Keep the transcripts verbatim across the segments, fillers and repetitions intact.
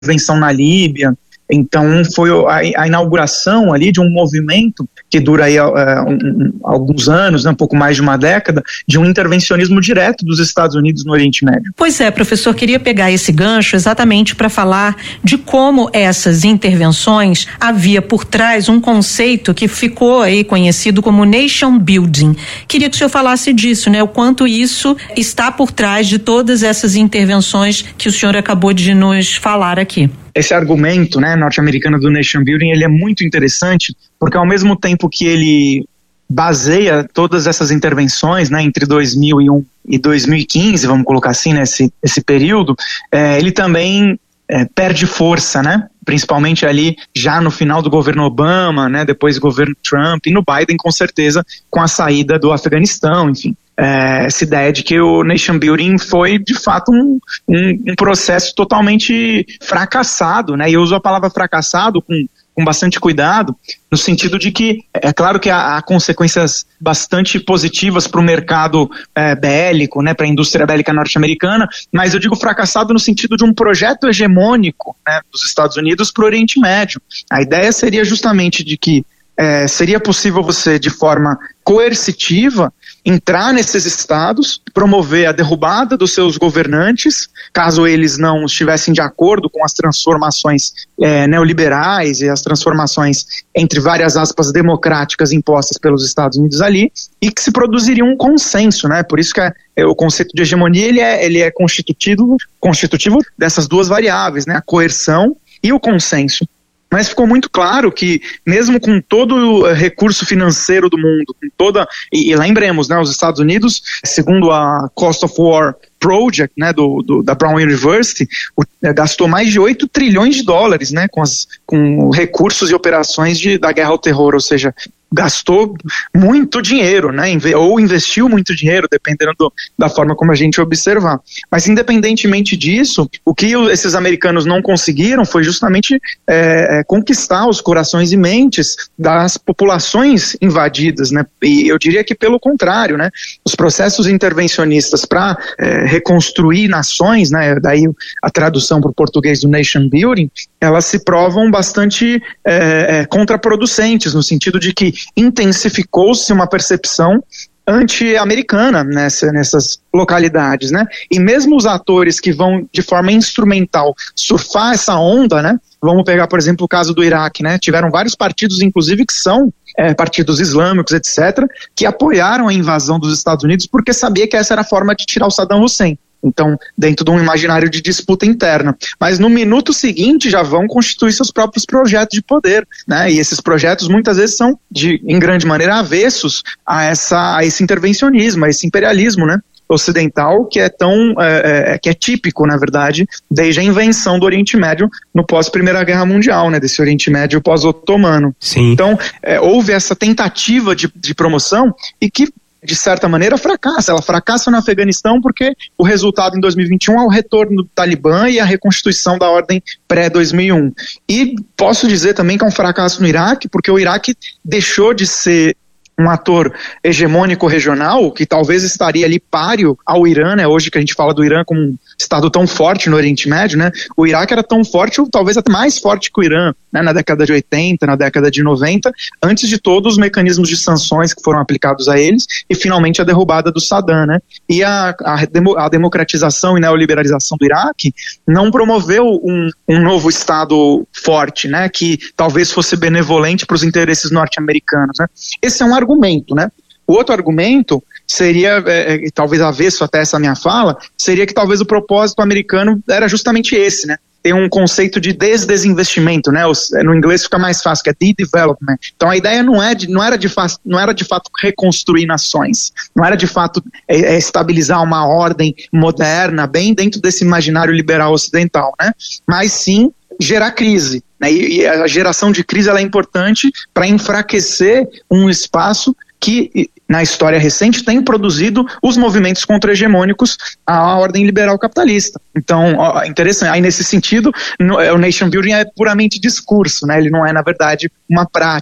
intervenção na Líbia. Então foi a, a inauguração ali de um movimento que dura aí, uh, um, alguns anos, né, um pouco mais de uma década, de um intervencionismo direto dos Estados Unidos no Oriente Médio. Pois é, professor, queria pegar esse gancho exatamente para falar de como essas intervenções havia por trás um conceito que ficou aí conhecido como nation building. Queria que o senhor falasse disso, né? O quanto isso está por trás de todas essas intervenções que o senhor acabou de nos falar aqui. Esse argumento, né, norte-americano do nation building, ele é muito interessante, porque ao mesmo tempo que ele baseia todas essas intervenções, né, entre dois mil e um e dois mil e quinze, vamos colocar assim, nesse né, esse período, é, ele também é, perde força, né, principalmente ali já no final do governo Obama, né, depois do governo Trump, e no Biden com certeza com a saída do Afeganistão, enfim. É, essa ideia de que o nation building foi de fato um, um, um processo totalmente fracassado, né? E eu uso a palavra fracassado com, com bastante cuidado, no sentido de que é claro que há, há consequências bastante positivas para o mercado é, bélico, né, para a indústria bélica norte-americana, mas eu digo fracassado no sentido de um projeto hegemônico, né, dos Estados Unidos para o Oriente Médio. A ideia seria justamente de que é, seria possível você, de forma coercitiva, entrar nesses estados, promover a derrubada dos seus governantes, caso eles não estivessem de acordo com as transformações é, neoliberais e as transformações, entre várias aspas, democráticas impostas pelos Estados Unidos ali, e que se produziria um consenso, né? Por isso que é, é, o conceito de hegemonia ele é, ele é constitutivo, constitutivo dessas duas variáveis, né? A coerção e o consenso. Mas ficou muito claro que, mesmo com todo o recurso financeiro do mundo, com toda, e, e lembremos, né, os Estados Unidos, segundo a Cost of War Project, né, do, do, da Brown University, o, é, gastou mais de oito trilhões de dólares, né, com, as, com recursos e operações de, da guerra ao terror, ou seja, gastou muito dinheiro, né, ou investiu muito dinheiro, dependendo do, da forma como a gente observar. Mas independentemente disso, o que esses americanos não conseguiram foi justamente é, é, conquistar os corações e mentes das populações invadidas, né, e eu diria que pelo contrário, né, os processos intervencionistas para é, reconstruir nações, né, daí a tradução para o português do nation building, elas se provam bastante é, é, contraproducentes, no sentido de que intensificou-se uma percepção anti-americana nessa, nessas localidades, né? E mesmo os atores que vão de forma instrumental surfar essa onda, né? Vamos pegar, por exemplo, o caso do Iraque, né? Tiveram vários partidos, inclusive, que são é, partidos islâmicos, etcétera, que apoiaram a invasão dos Estados Unidos porque sabia que essa era a forma de tirar o Saddam Hussein. Então, dentro de um imaginário de disputa interna. Mas no minuto seguinte já vão constituir seus próprios projetos de poder, né? E esses projetos muitas vezes são, de, em grande maneira, avessos a, essa, a esse intervencionismo, a esse imperialismo, né, ocidental, que é tão é, é, que é típico, na verdade, desde a invenção do Oriente Médio no pós-Primeira Guerra Mundial, né, desse Oriente Médio pós-otomano. Sim. Então, é, houve essa tentativa de, de promoção e que, de certa maneira, fracassa. Ela fracassa no Afeganistão porque o resultado em dois mil e vinte e um é o retorno do Talibã e a reconstituição da ordem pré-dois mil e um. E posso dizer também que é um fracasso no Iraque, porque o Iraque deixou de ser um ator hegemônico regional, que talvez estaria ali páreo ao Irã, né? Hoje que a gente fala do Irã como um estado tão forte no Oriente Médio, né? O Iraque era tão forte, ou talvez até mais forte que o Irã, né? Na década de oitenta, na década de noventa, antes de todos os mecanismos de sanções que foram aplicados a eles, e finalmente a derrubada do Saddam, né? E a, a, demo, a democratização e neoliberalização do Iraque não promoveu um, um novo estado forte, né? Que talvez fosse benevolente para os interesses norte-americanos, né? Esse é um argumento, né? O outro argumento seria, é, talvez avesso até essa minha fala, seria que talvez o propósito americano era justamente esse, né? Tem um conceito de desdesinvestimento, né? No inglês fica mais fácil, que é de-development. Então a ideia não, é de, não, era de fa- não era de fato reconstruir nações, não era de fato é, é estabilizar uma ordem moderna, bem dentro desse imaginário liberal ocidental, né? Mas sim gerar crise, né? E, e a geração de crise ela é importante para enfraquecer um espaço que, na história recente, tem produzido os movimentos contra-hegemônicos à ordem liberal capitalista. Então, ó, interessante. Aí, nesse sentido, no, o nation building é puramente discurso, né? Ele não é, na verdade, uma prática.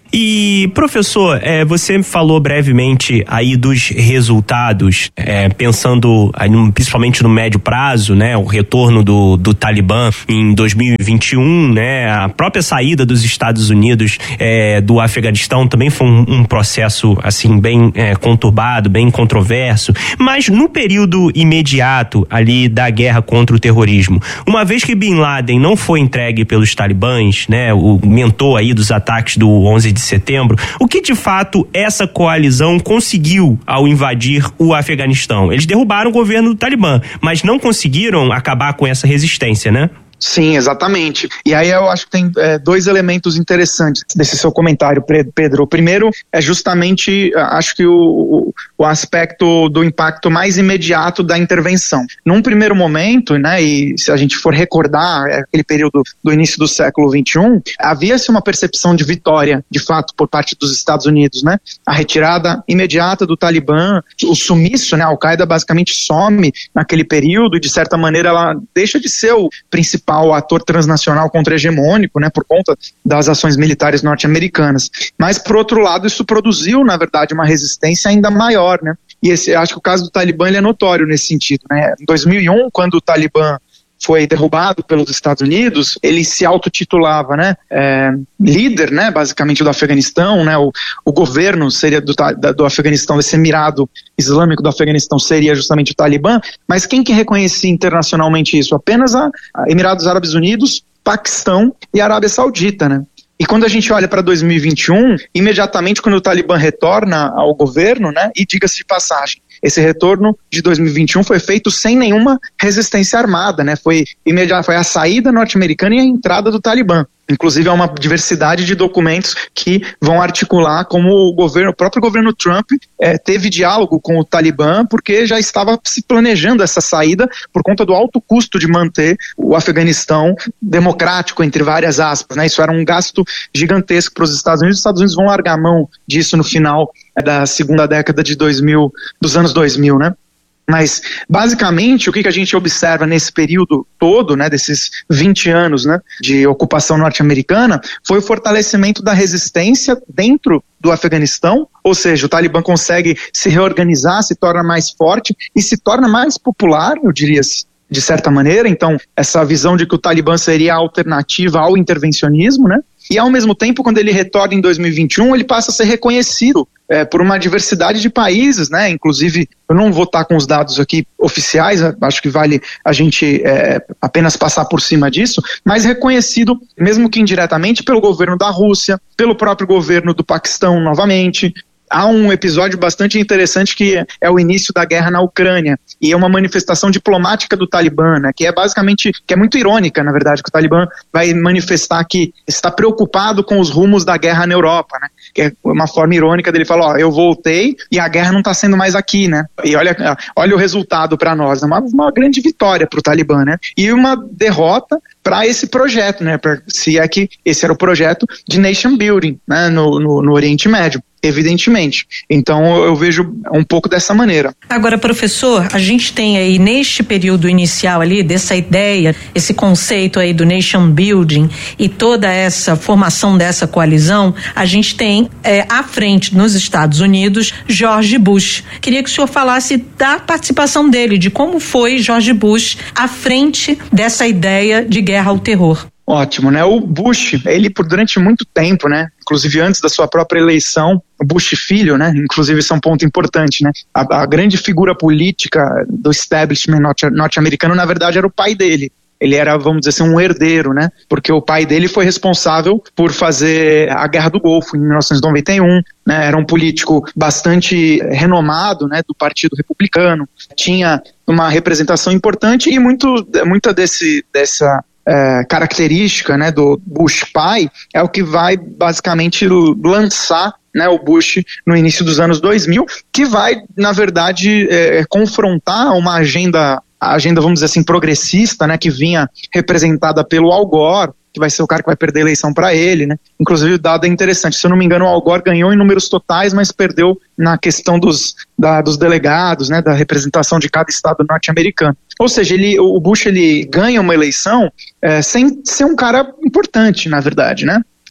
E, professor, é, você falou brevemente aí dos resultados, é, pensando aí no, principalmente no médio prazo, né? O retorno do, do Talibã em dois mil e vinte e um, né? A própria saída dos Estados Unidos é, do Afeganistão também foi um, um processo, assim, bem é, conturbado, bem controverso. Mas no período imediato ali da guerra contra o terrorismo, uma vez que Bin Laden não foi entregue pelos talibãs, né? O mentor aí dos ataques do onze de setembro, o que de fato essa coalizão conseguiu ao invadir o Afeganistão? Eles derrubaram o governo do Talibã, mas não conseguiram acabar com essa resistência, né? Sim, exatamente. E aí eu acho que tem é, dois elementos interessantes desse seu comentário, Pedro. O primeiro é justamente, acho que o, o aspecto do impacto mais imediato da intervenção. Num primeiro momento, né, e se a gente for recordar aquele período do início do século vinte e um, havia-se uma percepção de vitória, de fato, por parte dos Estados Unidos, né? A retirada imediata do Talibã, o sumiço, né? A Al-Qaeda basicamente some naquele período e, de certa maneira, ela deixa de ser o principal ator transnacional contra-hegemônico, né, por conta das ações militares norte-americanas. Mas, por outro lado, isso produziu, na verdade, uma resistência ainda maior, né? E esse, acho que o caso do Talibã ele é notório nesse sentido, né? Em dois mil e um, quando o Talibã foi derrubado pelos Estados Unidos, ele se autotitulava, né, é, líder, né, basicamente do Afeganistão, né, o, o governo seria do, da, do Afeganistão, esse Emirado Islâmico do Afeganistão seria justamente o Talibã, mas quem que reconhecia internacionalmente isso? Apenas a, a Emirados Árabes Unidos, Paquistão e Arábia Saudita, né? E quando a gente olha para dois mil e vinte e um, imediatamente quando o Talibã retorna ao governo, né, e diga-se de passagem, esse retorno de dois mil e vinte e um foi feito sem nenhuma resistência armada, né? Foi, imediata, foi a saída norte-americana e a entrada do Talibã. Inclusive há uma diversidade de documentos que vão articular como o governo, o próprio governo Trump eh, teve diálogo com o Talibã porque já estava se planejando essa saída por conta do alto custo de manter o Afeganistão democrático, entre várias aspas, né? Isso era um gasto gigantesco para os Estados Unidos. Os Estados Unidos vão largar a mão disso no final eh, da segunda década de dois mil, dos anos dois mil, né? Mas, basicamente, o que a gente observa nesse período todo, né, desses vinte anos, né, de ocupação norte-americana, foi o fortalecimento da resistência dentro do Afeganistão, ou seja, o Talibã consegue se reorganizar, se torna mais forte e se torna mais popular, eu diria, de certa maneira. Então, essa visão de que o Talibã seria a alternativa ao intervencionismo, né? E, ao mesmo tempo, quando ele retorna em dois mil e vinte e um, ele passa a ser reconhecido é, por uma diversidade de países, né? Inclusive, eu não vou estar com os dados aqui oficiais, acho que vale a gente é, apenas passar por cima disso, mas reconhecido, mesmo que indiretamente, pelo governo da Rússia, pelo próprio governo do Paquistão, novamente. Há um episódio bastante interessante que é o início da guerra na Ucrânia, e é uma manifestação diplomática do Talibã, né, que é basicamente, que é muito irônica, na verdade, que o Talibã vai manifestar que está preocupado com os rumos da guerra na Europa, né, que é uma forma irônica dele falar, ó, eu voltei e a guerra não está sendo mais aqui, né, e olha, olha o resultado para nós, uma, uma grande vitória para o Talibã, né, e uma derrota para esse projeto, né, pra, se é que esse era o projeto de nation building, né, no, no, no Oriente Médio. Evidentemente. Então eu vejo um pouco dessa maneira. Agora, professor, a gente tem aí neste período inicial ali dessa ideia, esse conceito aí do nation building e toda essa formação dessa coalizão, a gente tem é, à frente nos Estados Unidos George Bush. Queria que o senhor falasse da participação dele, de como foi George Bush à frente dessa ideia de guerra ao terror. Ótimo, né? O Bush, ele por durante muito tempo, né? Inclusive antes da sua própria eleição, o Bush filho, né? Inclusive isso é um ponto importante, né? A, a grande figura política do establishment norte, norte-americano, na verdade, era o pai dele. Ele era, vamos dizer assim, um herdeiro, né? Porque o pai dele foi responsável por fazer a Guerra do Golfo em mil novecentos e noventa e um, né? Era um político bastante renomado, né? Do Partido Republicano. Tinha uma representação importante e muito, muita desse, dessa... É, característica, né, do Bush pai é o que vai basicamente lançar, né, o Bush no início dos anos dois mil, que vai, na verdade, é, confrontar uma agenda, a agenda, vamos dizer assim, progressista, né, que vinha representada pelo Al Gore, que vai ser o cara que vai perder a eleição para ele, né? Inclusive o dado é interessante, se eu não me engano o Al Gore ganhou em números totais, mas perdeu na questão dos, da, dos delegados, né, da representação de cada estado norte-americano. Ou seja, ele, o Bush ele ganha uma eleição é, sem ser um cara importante, na verdade, né?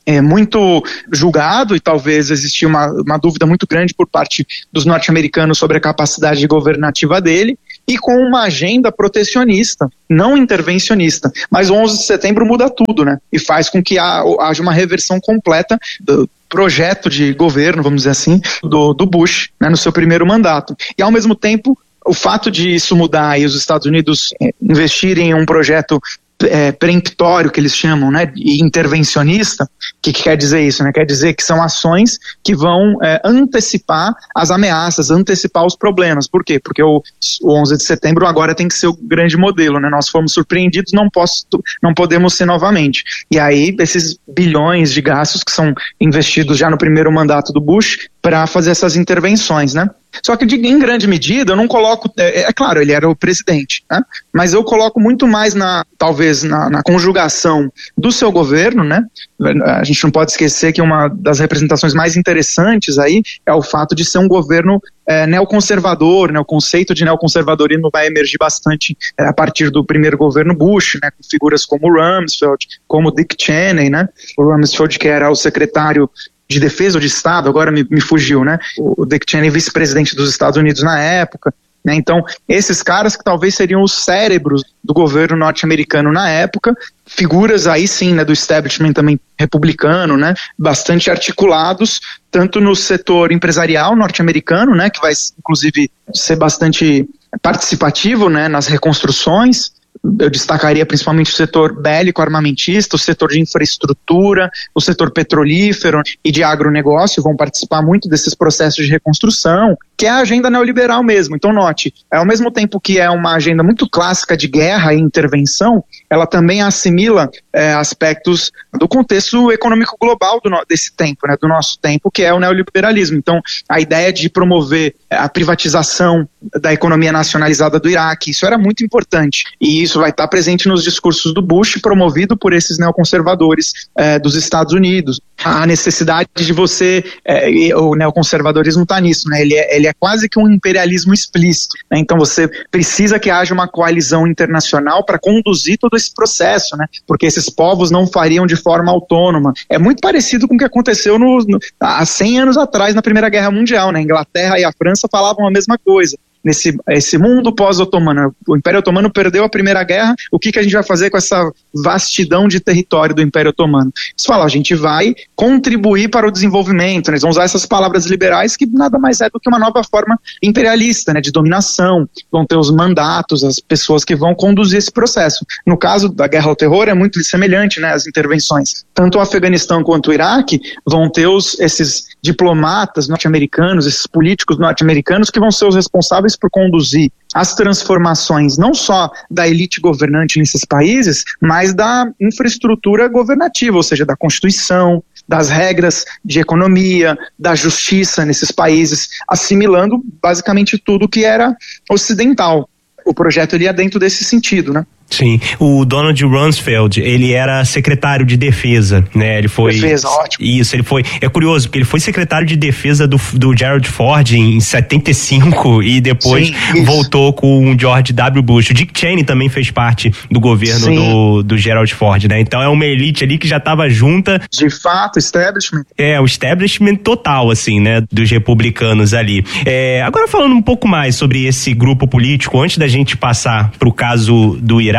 é, muito julgado e talvez existia uma, uma dúvida muito grande por parte dos norte-americanos sobre a capacidade governativa dele, e com uma agenda protecionista, não intervencionista. Mas o onze de setembro muda tudo, né? E faz com que haja uma reversão completa do projeto de governo, vamos dizer assim, do, do Bush, né, no seu primeiro mandato. E ao mesmo tempo, o fato de isso mudar e os Estados Unidos é, investirem em um projeto É, peremptório, que eles chamam, né, e intervencionista, o que, que quer dizer isso? Né? Quer dizer que são ações que vão é, antecipar as ameaças, antecipar os problemas. Por quê? Porque o, o onze de setembro agora tem que ser o grande modelo, né? Nós fomos surpreendidos, não, posso, não podemos ser novamente. E aí, esses bilhões de gastos que são investidos já no primeiro mandato do Bush para fazer essas intervenções, né? Só que de, em grande medida eu não coloco, é, é claro, ele era o presidente, né? Mas eu coloco muito mais na, talvez na, na conjugação do seu governo, né? A gente não pode esquecer que uma das representações mais interessantes aí é o fato de ser um governo é, neoconservador, né? O conceito de neoconservadorismo vai emergir bastante é, a partir do primeiro governo Bush, né? Com figuras como Rumsfeld, como Dick Cheney, né? O Rumsfeld, que era o secretário de defesa ou de Estado, agora me, me fugiu, né? O Dick Cheney, vice-presidente dos Estados Unidos na época, né? Então, esses caras que talvez seriam os cérebros do governo norte-americano na época, figuras aí sim, né, do establishment também republicano, né? Bastante articulados, tanto no setor empresarial norte-americano, né? Que vai, inclusive, ser bastante participativo, né? Nas reconstruções. Eu destacaria principalmente o setor bélico armamentista, o setor de infraestrutura, o setor petrolífero e de agronegócio vão participar muito desses processos de reconstrução, que é a agenda neoliberal mesmo. Então note, ao mesmo tempo que é uma agenda muito clássica de guerra e intervenção, ela também assimila é, aspectos do contexto econômico global do no, desse tempo, né, do nosso tempo, que é o neoliberalismo. Então a ideia de promover a privatização da economia nacionalizada do Iraque, isso era muito importante, e isso vai estar presente nos discursos do Bush, promovido por esses neoconservadores é, dos Estados Unidos. A necessidade de você, é, o neoconservadorismo está nisso, né? ele, é, ele é quase que um imperialismo explícito, né? Então você precisa que haja uma coalizão internacional para conduzir todo esse processo, né? Porque esses povos não fariam de forma autônoma. É muito parecido com o que aconteceu no, no, há cem anos atrás na Primeira Guerra Mundial, né? A Inglaterra e a França falavam a mesma coisa. Nesse esse mundo pós-otomano, o Império Otomano perdeu a Primeira Guerra, o que, que a gente vai fazer com essa vastidão de território do Império Otomano? Eles falam, a gente vai contribuir para o desenvolvimento, né? Eles vão usar essas palavras liberais que nada mais é do que uma nova forma imperialista, né? De dominação, vão ter os mandatos, as pessoas que vão conduzir esse processo. No caso da guerra ao terror é muito semelhante, né? As intervenções, tanto o Afeganistão quanto o Iraque vão ter os, esses diplomatas norte-americanos, esses políticos norte-americanos que vão ser os responsáveis por conduzir as transformações não só da elite governante nesses países, mas da infraestrutura governativa, ou seja, da Constituição, das regras de economia, da justiça nesses países, assimilando basicamente tudo que era ocidental. O projeto ele é dentro desse sentido, né? Sim, o Donald Rumsfeld, ele era secretário de defesa, né? Ele foi... Defesa, ótimo. Isso, ele foi... É curioso, porque ele foi secretário de defesa do, do Gerald Ford em setenta e cinco e depois Sim, voltou com o George W. Bush. O Dick Cheney também fez parte do governo do, do Gerald Ford, né? Então é uma elite ali que já estava junta... De fato, establishment. É, o establishment total, assim, né? Dos republicanos ali. É, agora falando um pouco mais sobre esse grupo político, antes da gente passar pro caso do Iraque,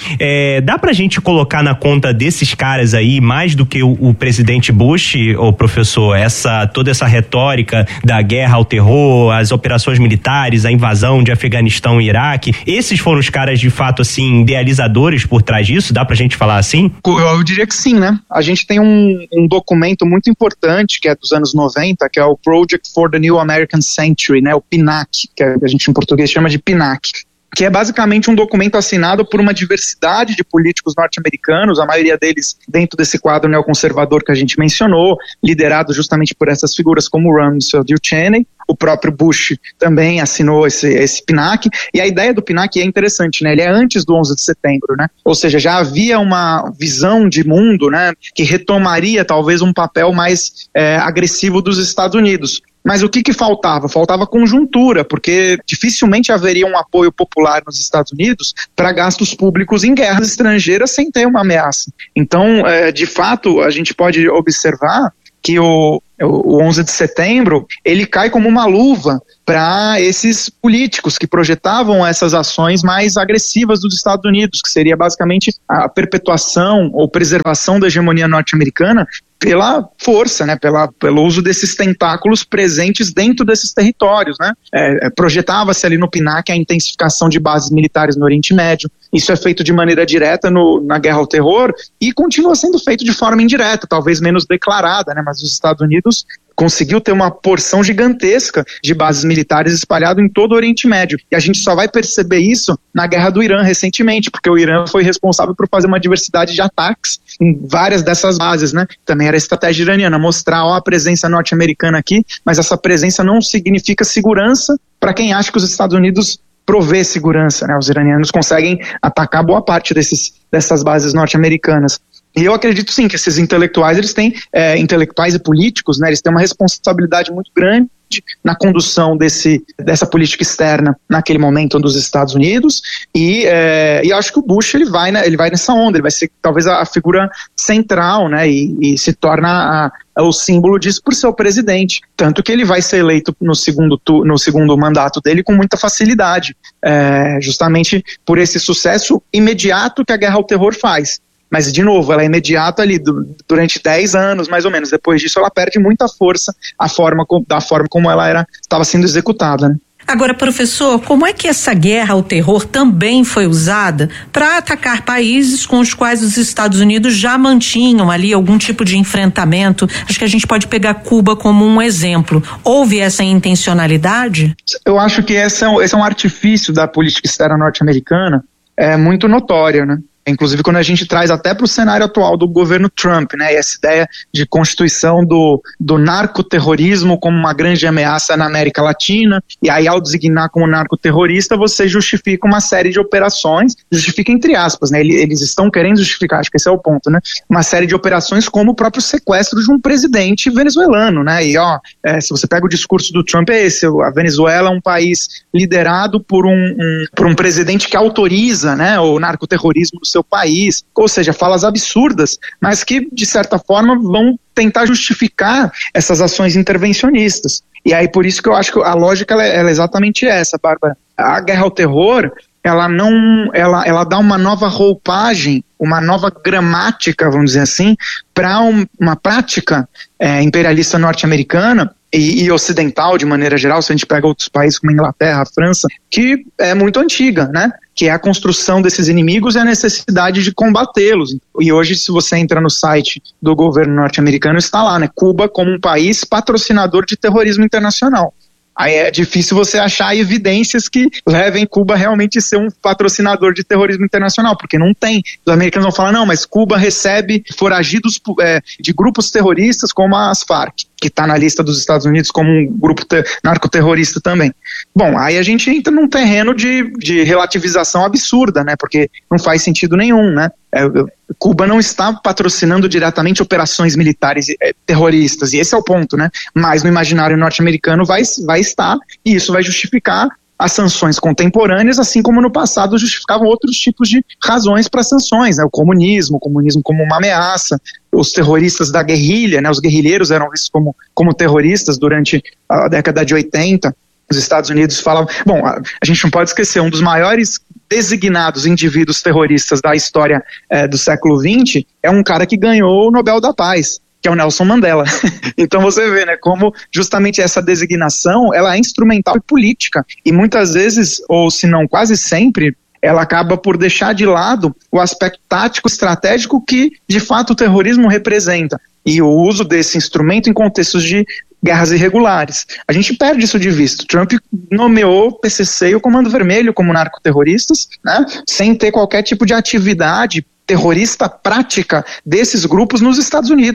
É, dá pra gente colocar na conta desses caras aí, mais do que o, o presidente Bush, ô professor, essa, toda essa retórica da guerra ao terror, as operações militares, a invasão de Afeganistão e Iraque, esses foram os caras de fato assim, idealizadores por trás disso? Dá pra gente falar assim? Eu, eu diria que sim, né? A gente tem um, um documento muito importante que é dos anos noventa, que é o Project for the New American Century, né? O P N A C, que a gente em português chama de P N A C, que é basicamente um documento assinado por uma diversidade de políticos norte-americanos, a maioria deles dentro desse quadro neoconservador que a gente mencionou, liderado justamente por essas figuras como o Rumsfeld e o Cheney, o próprio Bush também assinou esse, esse P N A C, e a ideia do P N A C é interessante, né? Ele é antes do onze de setembro, né? Ou seja, já havia uma visão de mundo, né, que retomaria talvez um papel mais é, agressivo dos Estados Unidos. Mas o que que faltava? Faltava conjuntura, porque dificilmente haveria um apoio popular nos Estados Unidos para gastos públicos em guerras estrangeiras sem ter uma ameaça. Então, é, de fato, a gente pode observar que o, o onze de setembro, ele cai como uma luva para esses políticos que projetavam essas ações mais agressivas dos Estados Unidos, que seria basicamente a perpetuação ou preservação da hegemonia norte-americana pela força, né, pela, pelo uso desses tentáculos presentes dentro desses territórios, né. É, projetava-se ali no P N A C a intensificação de bases militares no Oriente Médio. Isso é feito de maneira direta no, na guerra ao terror e continua sendo feito de forma indireta, talvez menos declarada, né, mas os Estados Unidos conseguiu ter uma porção gigantesca de bases militares espalhadas em todo o Oriente Médio. E a gente só vai perceber isso na guerra do Irã recentemente, porque o Irã foi responsável por fazer uma diversidade de ataques em várias dessas bases, né? Também era a estratégia iraniana, mostrar ó, a presença norte-americana aqui, mas essa presença não significa segurança para quem acha que os Estados Unidos provê segurança, né? Os iranianos conseguem atacar boa parte desses, dessas bases norte-americanas. E eu acredito sim que esses intelectuais, eles têm, é, intelectuais e políticos, né, eles têm uma responsabilidade muito grande na condução desse, dessa política externa naquele momento dos Estados Unidos, e, é, e acho que o Bush ele vai, né, ele vai nessa onda, ele vai ser talvez a, a figura central, né, e, e se torna a, a, o símbolo disso por ser o presidente, tanto que ele vai ser eleito no segundo, tu, no segundo mandato dele com muita facilidade, é, justamente por esse sucesso imediato que a guerra ao terror faz. Mas, de novo, ela é imediata ali durante dez anos, mais ou menos. Depois disso, ela perde muita força a forma, da forma como ela era, estava sendo executada, né? Agora, professor, como é que essa guerra ao terror também foi usada para atacar países com os quais os Estados Unidos já mantinham ali algum tipo de enfrentamento? Acho que a gente pode pegar Cuba como um exemplo. Houve essa intencionalidade? Eu acho que esse é um, esse é um artifício da política externa norte-americana, é muito notório, né? Inclusive quando a gente traz até para o cenário atual do governo Trump, né, essa ideia de constituição do, do narcoterrorismo como uma grande ameaça na América Latina, e aí ao designar como narcoterrorista você justifica uma série de operações, justifica entre aspas, né, eles estão querendo justificar, acho que esse é o ponto, né, uma série de operações como o próprio sequestro de um presidente venezuelano, né, e ó, é, se você pega o discurso do Trump é esse, a Venezuela é um país liderado por um, um, por um presidente que autoriza, né, o narcoterrorismo do seu país, ou seja, falas absurdas, mas que de certa forma vão tentar justificar essas ações intervencionistas. E aí por isso que eu acho que a lógica ela é, ela é exatamente essa, Bárbara. A guerra ao terror, ela não, ela, ela dá uma nova roupagem, uma nova gramática, vamos dizer assim, para um, uma prática é, imperialista norte-americana e, e ocidental de maneira geral, se a gente pega outros países como a Inglaterra, a França, que é muito antiga, né? Que é a construção desses inimigos e a necessidade de combatê-los. E hoje, se você entra no site do governo norte-americano, está lá, né? Cuba como um país patrocinador de terrorismo internacional. Aí é difícil você achar evidências que levem Cuba realmente a ser um patrocinador de terrorismo internacional, porque não tem. Os americanos vão falar, não, mas Cuba recebe foragidos é, de grupos terroristas como as Farc, que está na lista dos Estados Unidos como um grupo narcoterrorista também. Bom, aí a gente entra num terreno de, de relativização absurda, né, porque não faz sentido nenhum, né. É, Cuba não está patrocinando diretamente operações militares é, terroristas, e esse é o ponto, né, mas no imaginário norte-americano vai, vai estar, e isso vai justificar as sanções contemporâneas, assim como no passado justificavam outros tipos de razões para sanções, né? O comunismo, o comunismo como uma ameaça, os terroristas da guerrilha, né? Os guerrilheiros eram vistos como, como terroristas durante a década de oitenta, os Estados Unidos falavam, bom, a, a gente não pode esquecer, um dos maiores designados indivíduos terroristas da história é, do século vinte é um cara que ganhou o Nobel da Paz, que é o Nelson Mandela. Então você vê, né, como justamente essa designação, ela é instrumental e política, e muitas vezes, ou se não quase sempre, ela acaba por deixar de lado o aspecto tático estratégico que, de fato, o terrorismo representa, e o uso desse instrumento em contextos de guerras irregulares. A gente perde isso de vista. Trump nomeou o P C C e o Comando Vermelho como narcoterroristas, né, sem ter qualquer tipo de atividade terrorista prática desses grupos nos Estados Unidos.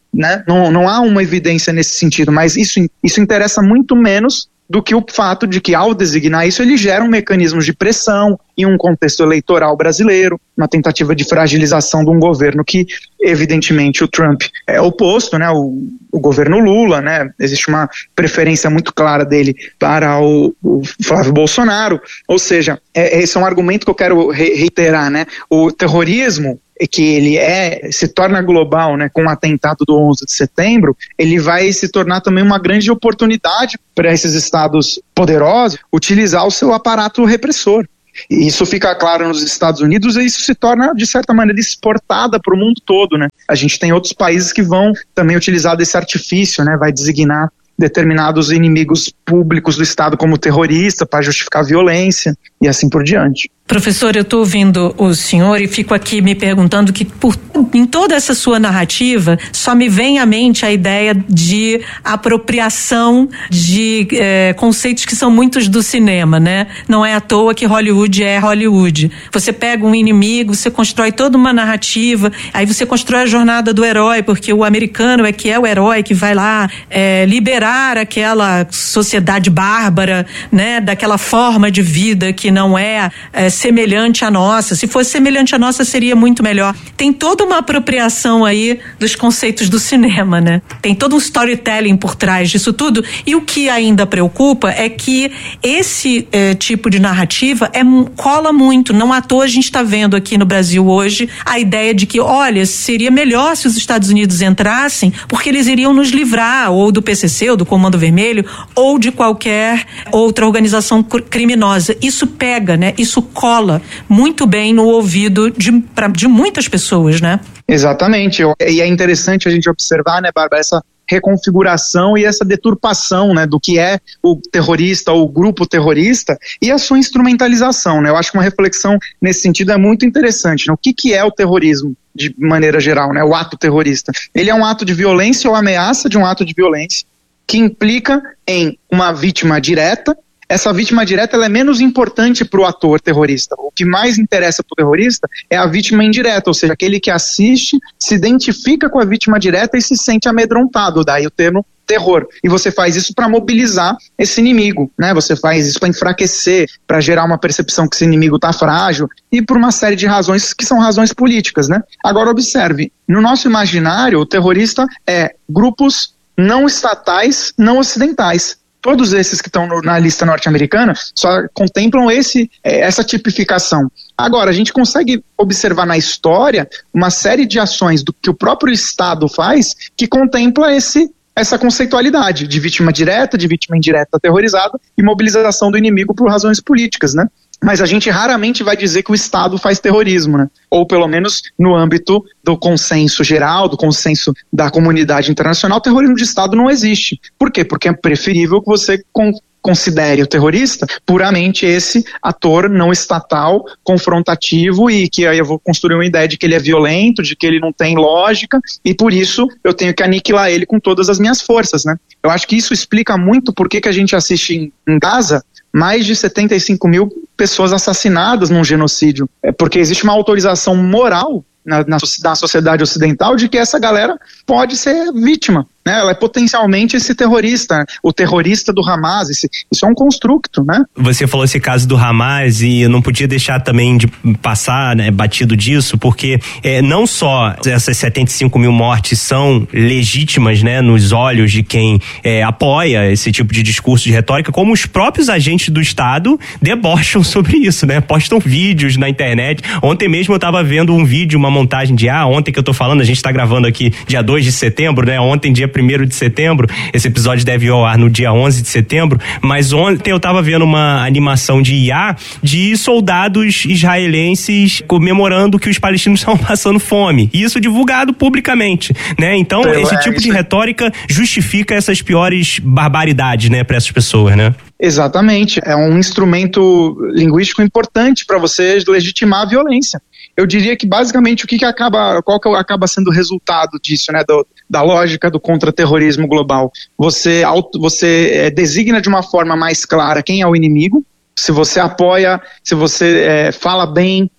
né? Não, não há uma evidência nesse sentido, mas isso, isso interessa muito menos do que o fato de que, ao designar isso, ele gera um mecanismo de pressão em um contexto eleitoral brasileiro, uma tentativa de fragilização de um governo que, evidentemente, o Trump é oposto, né, o, o governo Lula, né, existe uma preferência muito clara dele para o, o Flávio Bolsonaro, ou seja, é, esse é um argumento que eu quero re- reiterar, né, o terrorismo, que ele é, se torna global, né, com o atentado do onze de setembro, ele vai se tornar também uma grande oportunidade para esses estados poderosos utilizar o seu aparato repressor. E isso fica claro nos Estados Unidos e isso se torna, de certa maneira, exportada para o mundo todo, né? A gente tem outros países que vão também utilizar desse artifício, né? Vai designar determinados inimigos públicos do Estado como terrorista para justificar violência e assim por diante. Professor, eu estou ouvindo o senhor e fico aqui me perguntando que por, em toda essa sua narrativa só me vem à mente a ideia de apropriação de eh, conceitos que são muitos do cinema, né? Não é à toa que Hollywood é Hollywood. Você pega um inimigo, você constrói toda uma narrativa, aí você constrói a jornada do herói, porque o americano é que é o herói que vai lá eh, liberar aquela sociedade bárbara, né? Daquela forma de vida que não é, é semelhante à nossa. Se fosse semelhante à nossa, seria muito melhor. Tem toda uma apropriação aí dos conceitos do cinema, né? Tem todo um storytelling por trás disso tudo. E o que ainda preocupa é que esse é, tipo de narrativa é, cola muito. Não à toa a gente está vendo aqui no Brasil hoje a ideia de que, olha, seria melhor se os Estados Unidos entrassem, porque eles iriam nos livrar ou do P C C, ou do Comando Vermelho, ou de qualquer outra organização criminosa. Isso pega, né? Isso cola muito bem no ouvido de, pra, de muitas pessoas, né? Exatamente. E é interessante a gente observar, né, Bárbara, essa reconfiguração e essa deturpação, né, do que é o terrorista ou o grupo terrorista e a sua instrumentalização, né? Eu acho que uma reflexão nesse sentido é muito interessante, né? O que, que é o terrorismo de maneira geral, né? O ato terrorista. Ele é um ato de violência ou ameaça de um ato de violência que implica em uma vítima direta. Essa vítima direta ela é menos importante para o ator terrorista. O que mais interessa para o terrorista é a vítima indireta, ou seja, aquele que assiste, se identifica com a vítima direta e se sente amedrontado, daí o termo terror. E você faz isso para mobilizar esse inimigo, né? Você faz isso para enfraquecer, para gerar uma percepção que esse inimigo está frágil e por uma série de razões que são razões políticas, né? Agora observe, no nosso imaginário, o terrorista é grupos não estatais, não ocidentais. Todos esses que estão na lista norte-americana só contemplam esse, essa tipificação. Agora, a gente consegue observar na história uma série de ações do que o próprio Estado faz que contempla esse, essa conceitualidade de vítima direta, de vítima indireta aterrorizada e mobilização do inimigo por razões políticas, né? Mas a gente raramente vai dizer que o Estado faz terrorismo, né? Ou pelo menos no âmbito do consenso geral, do consenso da comunidade internacional, terrorismo de Estado não existe. Por quê? Porque é preferível que você con- considere o terrorista puramente esse ator não estatal, confrontativo e que aí eu vou construir uma ideia de que ele é violento, de que ele não tem lógica e por isso eu tenho que aniquilar ele com todas as minhas forças, né? Eu acho que isso explica muito por que que a gente assiste em, em Gaza mais de setenta e cinco mil pessoas assassinadas num genocídio. É porque existe uma autorização moral na, na, na sociedade ocidental de que essa galera pode ser vítima, né? Ela é potencialmente esse terrorista, o terrorista do Hamas, esse, isso é um construto, né? Você falou esse caso do Hamas e eu não podia deixar também de passar, né, batido disso, porque é, não só essas setenta e cinco mil mortes são legítimas, né, nos olhos de quem é, apoia esse tipo de discurso de retórica, como os próprios agentes do Estado debocham sobre isso, né? Postam vídeos na internet. Ontem mesmo eu estava vendo um vídeo, uma montagem de, ah, ontem que eu tô falando, a gente tá gravando aqui dia dois de setembro, né? Ontem, dia primeiro de setembro, esse episódio deve ir ao ar no dia onze de setembro, mas ontem eu tava vendo uma animação de I A de soldados israelenses comemorando que os palestinos estavam passando fome. E isso divulgado publicamente, né? Então, então esse é, tipo de retórica justifica essas piores barbaridades, né, para essas pessoas, né? Exatamente. É um instrumento linguístico importante para você legitimar a violência. Eu diria que basicamente o que, que acaba, qual que acaba sendo o resultado disso, né, do, da lógica do contra-terrorismo global? Você, auto, você é, designa de uma forma mais clara quem é o inimigo. Se você apoia, se você é, fala bem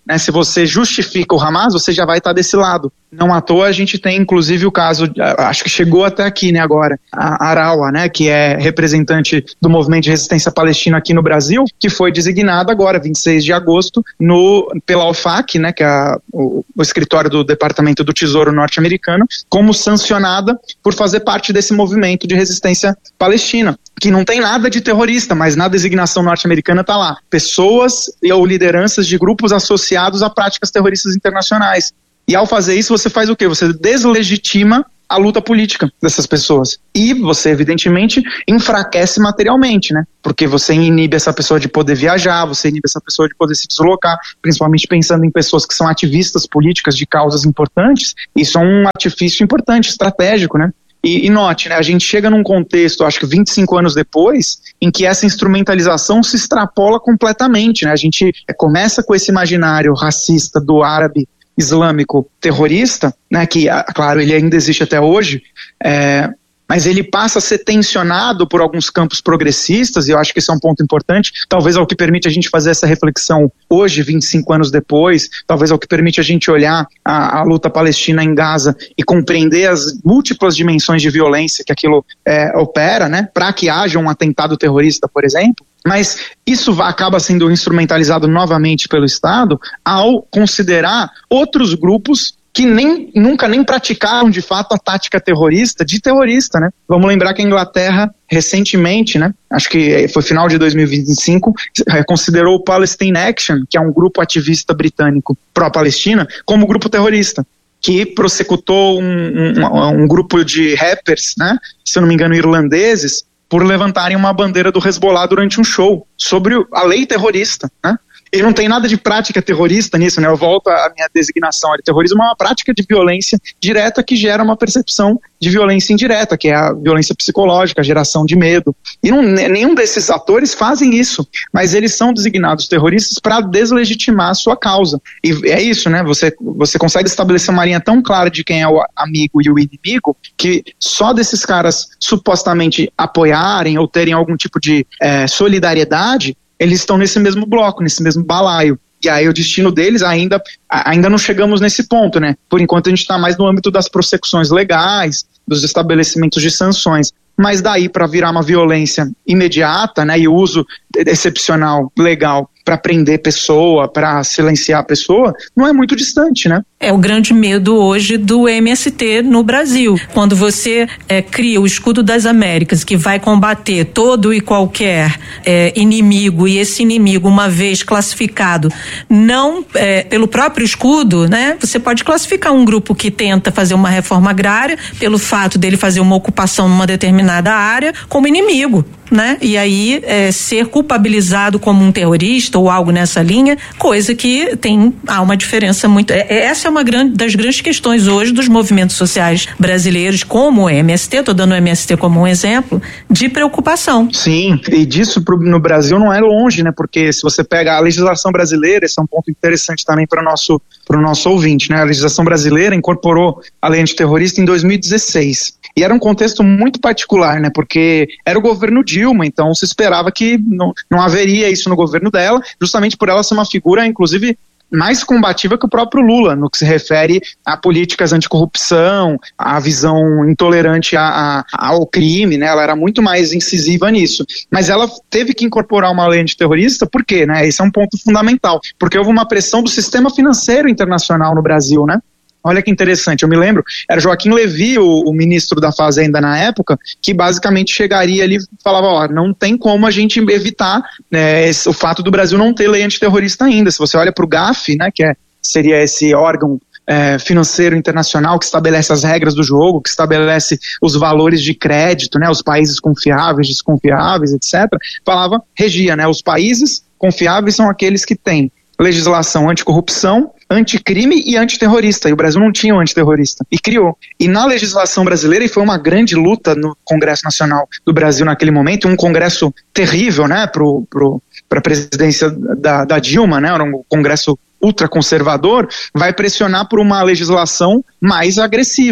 né? Se você justifica o Hamas, você já vai estar desse lado. Não à toa a gente tem inclusive o caso, acho que chegou até aqui, né, agora, a Arawa, né, que é representante do movimento de resistência palestina aqui no Brasil, que foi designada agora, vinte e seis de agosto, no, pela O F A C, né, que é a, o, o escritório do Departamento do Tesouro norte-americano, como sancionada por fazer parte desse movimento de resistência palestina, que não tem nada de terrorista, mas na designação norte-americana está lá, pessoas ou lideranças de grupos associados a práticas terroristas internacionais. E ao fazer isso, você faz o quê? Você deslegitima a luta política dessas pessoas. E você, evidentemente, enfraquece materialmente, né? Porque você inibe essa pessoa de poder viajar, você inibe essa pessoa de poder se deslocar, principalmente pensando em pessoas que são ativistas políticas de causas importantes. Isso é um artifício importante, estratégico, né? E, e note, né, a gente chega num contexto, acho que vinte e cinco anos depois, em que essa instrumentalização se extrapola completamente, né? A gente é, começa com esse imaginário racista do árabe islâmico terrorista, né, que, claro, ele ainda existe até hoje, é, mas ele passa a ser tensionado por alguns campos progressistas, e eu acho que isso é um ponto importante, talvez é o que permite a gente fazer essa reflexão hoje, vinte e cinco anos depois, talvez é o que permite a gente olhar a, a luta palestina em Gaza e compreender as múltiplas dimensões de violência que aquilo é, opera, né, para que haja um atentado terrorista, por exemplo. Mas isso acaba sendo instrumentalizado novamente pelo Estado ao considerar outros grupos que nem, nunca nem praticaram de fato a tática terrorista de terrorista, né? Vamos lembrar que a Inglaterra recentemente, né, acho que foi final de dois mil e vinte e cinco, considerou o Palestine Action, que é um grupo ativista britânico pró-Palestina, como grupo terrorista, que prossecutou um, um, um grupo de rappers, né, se eu não me engano irlandeses, por levantarem uma bandeira do Hezbollah durante um show, sobre a lei terrorista, né? E não tem nada de prática terrorista nisso, né? Eu volto à minha designação. O terrorismo é uma prática de violência direta que gera uma percepção de violência indireta, que é a violência psicológica, a geração de medo. E não, nenhum desses atores fazem isso, mas eles são designados terroristas para deslegitimar a sua causa. E é isso, né? Você, você consegue estabelecer uma linha tão clara de quem é o amigo e o inimigo, que só desses caras supostamente apoiarem ou terem algum tipo de é, solidariedade, eles estão nesse mesmo bloco, nesse mesmo balaio. E aí o destino deles ainda, ainda não chegamos nesse ponto, né? Por enquanto a gente está mais no âmbito das prossecuções legais, dos estabelecimentos de sanções. Mas daí para virar uma violência imediata, né, e uso excepcional, legal, para prender pessoa, para silenciar a pessoa, não é muito distante, né? É o grande medo hoje do M S T no Brasil. Quando você é, cria o escudo das Américas, que vai combater todo e qualquer é, inimigo, e esse inimigo, uma vez classificado, não é, pelo próprio escudo, né? Você pode classificar um grupo que tenta fazer uma reforma agrária, pelo fato dele fazer uma ocupação numa determinada área, como inimigo, né? E aí é, ser culpabilizado como um terrorista ou algo nessa linha, coisa que tem, há uma diferença muito, é, essa é uma grande, das grandes questões hoje dos movimentos sociais brasileiros, como o M S T, estou dando o M S T como um exemplo, de preocupação. Sim, e disso pro, no Brasil não é longe, né? Porque se você pega a legislação brasileira, esse é um ponto interessante também para o nosso, pro nosso ouvinte, né? A legislação brasileira incorporou a lei antiterrorista em dois mil e dezesseis. E era um contexto muito particular, né? Porque era o governo Dilma, então se esperava que não, não haveria isso no governo dela, justamente por ela ser uma figura, inclusive, mais combativa que o próprio Lula, no que se refere a políticas anticorrupção, a visão intolerante a, a, ao crime, né? Ela era muito mais incisiva nisso. Mas ela teve que incorporar uma lei antiterrorista, por quê, né? Esse é um ponto fundamental, porque houve uma pressão do sistema financeiro internacional no Brasil, né? Olha que interessante, eu me lembro, era Joaquim Levy, o, o ministro da Fazenda na época, que basicamente chegaria ali e falava, ó, não tem como a gente evitar, né, esse, o fato do Brasil não ter lei antiterrorista ainda. Se você olha para o GAF, né, que é, seria esse órgão é, financeiro internacional que estabelece as regras do jogo, que estabelece os valores de crédito, né, os países confiáveis, desconfiáveis, etcétera, falava, regia, né, os países confiáveis são aqueles que têm legislação anticorrupção, anticrime e antiterrorista, e o Brasil não tinha um antiterrorista, e criou. E na legislação brasileira, e foi uma grande luta no Congresso Nacional do Brasil naquele momento, um congresso terrível, né, pro, pro, para a presidência da, da Dilma, né, era um congresso ultraconservador, vai pressionar por uma legislação mais agressiva, né?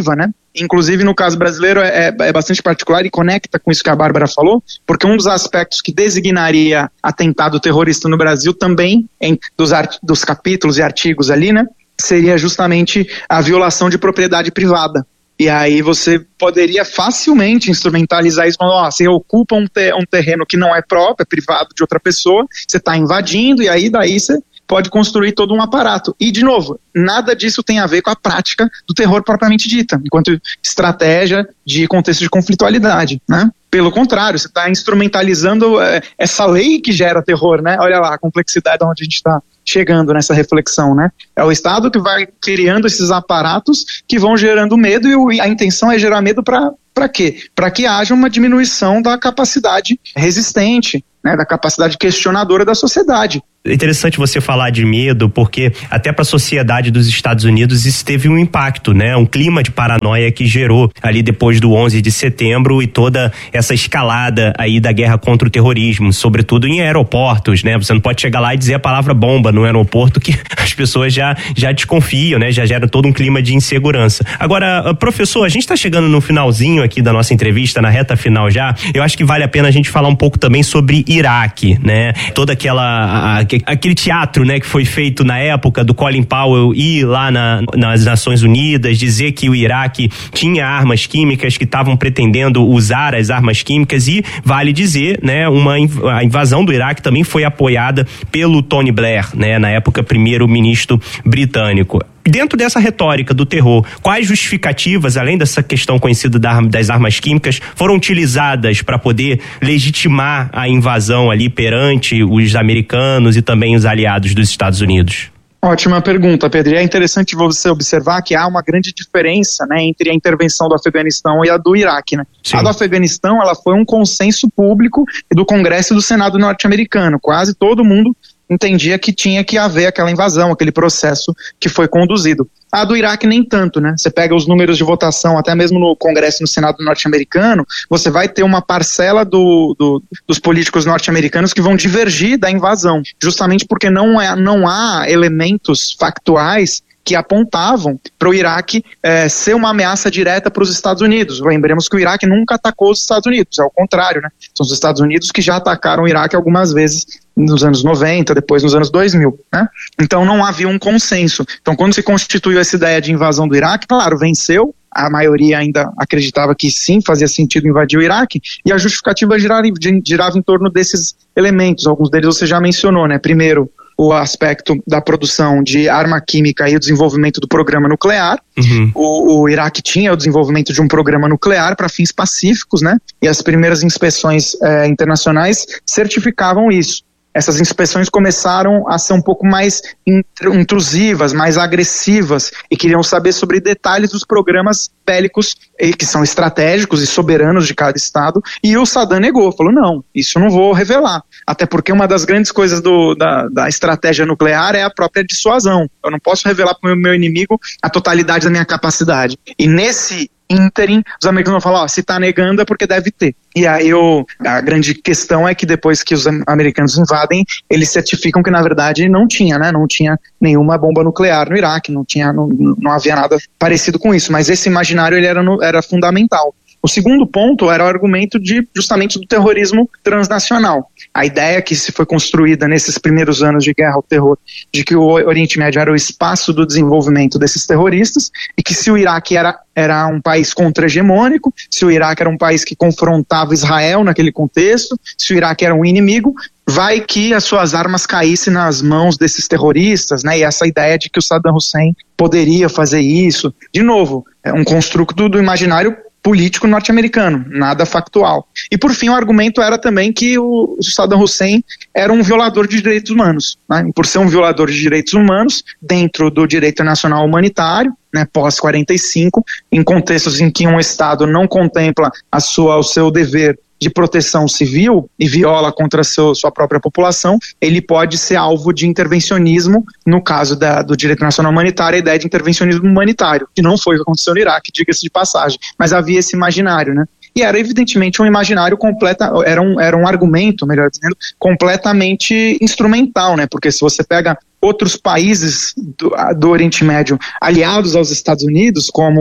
Inclusive, no caso brasileiro, é, é bastante particular e conecta com isso que a Bárbara falou, porque um dos aspectos que designaria atentado terrorista no Brasil também, em, dos, art, dos capítulos e artigos ali, né, seria justamente a violação de propriedade privada. E aí você poderia facilmente instrumentalizar isso, falando, ó, você ocupa um, te, um terreno que não é próprio, é privado de outra pessoa, você está invadindo, e aí daí você pode construir todo um aparato. E, de novo, nada disso tem a ver com a prática do terror propriamente dita, enquanto estratégia de contexto de conflitualidade, né? Pelo contrário, você está instrumentalizando é, essa lei que gera terror, né? Olha lá a complexidade onde a gente está chegando nessa reflexão, né? É o Estado que vai criando esses aparatos que vão gerando medo, e a intenção é gerar medo para para quê? Para que haja uma diminuição da capacidade resistente, né, da capacidade questionadora da sociedade. É interessante você falar de medo, porque até para a sociedade dos Estados Unidos isso teve um impacto, né? Um clima de paranoia que gerou ali depois do onze de setembro e toda essa escalada aí da guerra contra o terrorismo, sobretudo em aeroportos, né? Você não pode chegar lá e dizer a palavra bomba no aeroporto, que as pessoas já, já desconfiam, né? Já gera todo um clima de insegurança. Agora, professor, a gente está chegando no finalzinho aqui da nossa entrevista, na reta final já. Eu acho que vale a pena a gente falar um pouco também sobre Iraque, né? Toda aquela a, aquele teatro, né, que foi feito na época do Colin Powell ir lá na, nas Nações Unidas, dizer que o Iraque tinha armas químicas, que estavam pretendendo usar as armas químicas, e vale dizer, né, uma a invasão do Iraque também foi apoiada pelo Tony Blair, né, na época primeiro-ministro britânico. Dentro dessa retórica do terror, quais justificativas, além dessa questão conhecida das armas químicas, foram utilizadas para poder legitimar a invasão ali perante os americanos e também os aliados dos Estados Unidos? Ótima pergunta, Pedro. E é interessante você observar que há uma grande diferença, né, entre a intervenção do Afeganistão e a do Iraque, né? A do Afeganistão, ela foi um consenso público do Congresso e do Senado norte-americano. Quase todo mundo entendia que tinha que haver aquela invasão, aquele processo que foi conduzido. A do Iraque nem tanto, né? Você pega os números de votação, até mesmo no Congresso e no Senado norte-americano, você vai ter uma parcela do, do, dos políticos norte-americanos que vão divergir da invasão, justamente porque não, é, não há elementos factuais que apontavam para o Iraque é, ser uma ameaça direta para os Estados Unidos. Lembremos que o Iraque nunca atacou os Estados Unidos, é o contrário, né? São os Estados Unidos que já atacaram o Iraque algumas vezes nos anos noventa, depois nos anos dois mil, né? Então não havia um consenso. Então quando se constituiu essa ideia de invasão do Iraque, claro, venceu, a maioria ainda acreditava que sim, fazia sentido invadir o Iraque, e a justificativa girava, girava em torno desses elementos, alguns deles você já mencionou, né? Primeiro, o aspecto da produção de arma química e o desenvolvimento do programa nuclear. Uhum. O, o Iraque tinha o desenvolvimento de um programa nuclear para fins pacíficos, né? E as primeiras inspeções é, internacionais certificavam isso. Essas inspeções começaram a ser um pouco mais intrusivas, mais agressivas, e queriam saber sobre detalhes dos programas bélicos que são estratégicos e soberanos de cada estado, e o Saddam negou, falou, não, isso eu não vou revelar, até porque uma das grandes coisas do, da, da estratégia nuclear é a própria dissuasão. Eu não posso revelar para o meu inimigo a totalidade da minha capacidade. E nesse ínterim, os americanos vão falar, ó, se tá negando é porque deve ter. E aí o, a grande questão é que depois que os americanos invadem, eles certificam que na verdade não tinha, né? Não tinha nenhuma bomba nuclear no Iraque, não tinha, não, não havia nada parecido com isso, mas esse imaginário ele era, no, era fundamental. O segundo ponto era o argumento de, justamente do terrorismo transnacional. A ideia que se foi construída nesses primeiros anos de guerra ao terror, de que o Oriente Médio era o espaço do desenvolvimento desses terroristas, e que se o Iraque era, era um país contra-hegemônico, se o Iraque era um país que confrontava Israel naquele contexto, se o Iraque era um inimigo, vai que as suas armas caíssem nas mãos desses terroristas, né? E essa ideia de que o Saddam Hussein poderia fazer isso. De novo, é um construto do imaginário político norte-americano, nada factual. E por fim o argumento era também que o Saddam Hussein era um violador de direitos humanos, né? E por ser um violador de direitos humanos, dentro do direito nacional humanitário, né, pós quarenta e cinco, em contextos em que um Estado não contempla a sua, o seu dever de proteção civil e viola contra seu, sua própria população, ele pode ser alvo de intervencionismo, no caso da, do direito nacional humanitário, a ideia de intervencionismo humanitário, que não foi o que aconteceu no Iraque, diga-se de passagem, mas havia esse imaginário, né? E era evidentemente um imaginário completa, era um, era um argumento, melhor dizendo, completamente instrumental, né? Porque se você pega outros países do, do Oriente Médio aliados aos Estados Unidos, como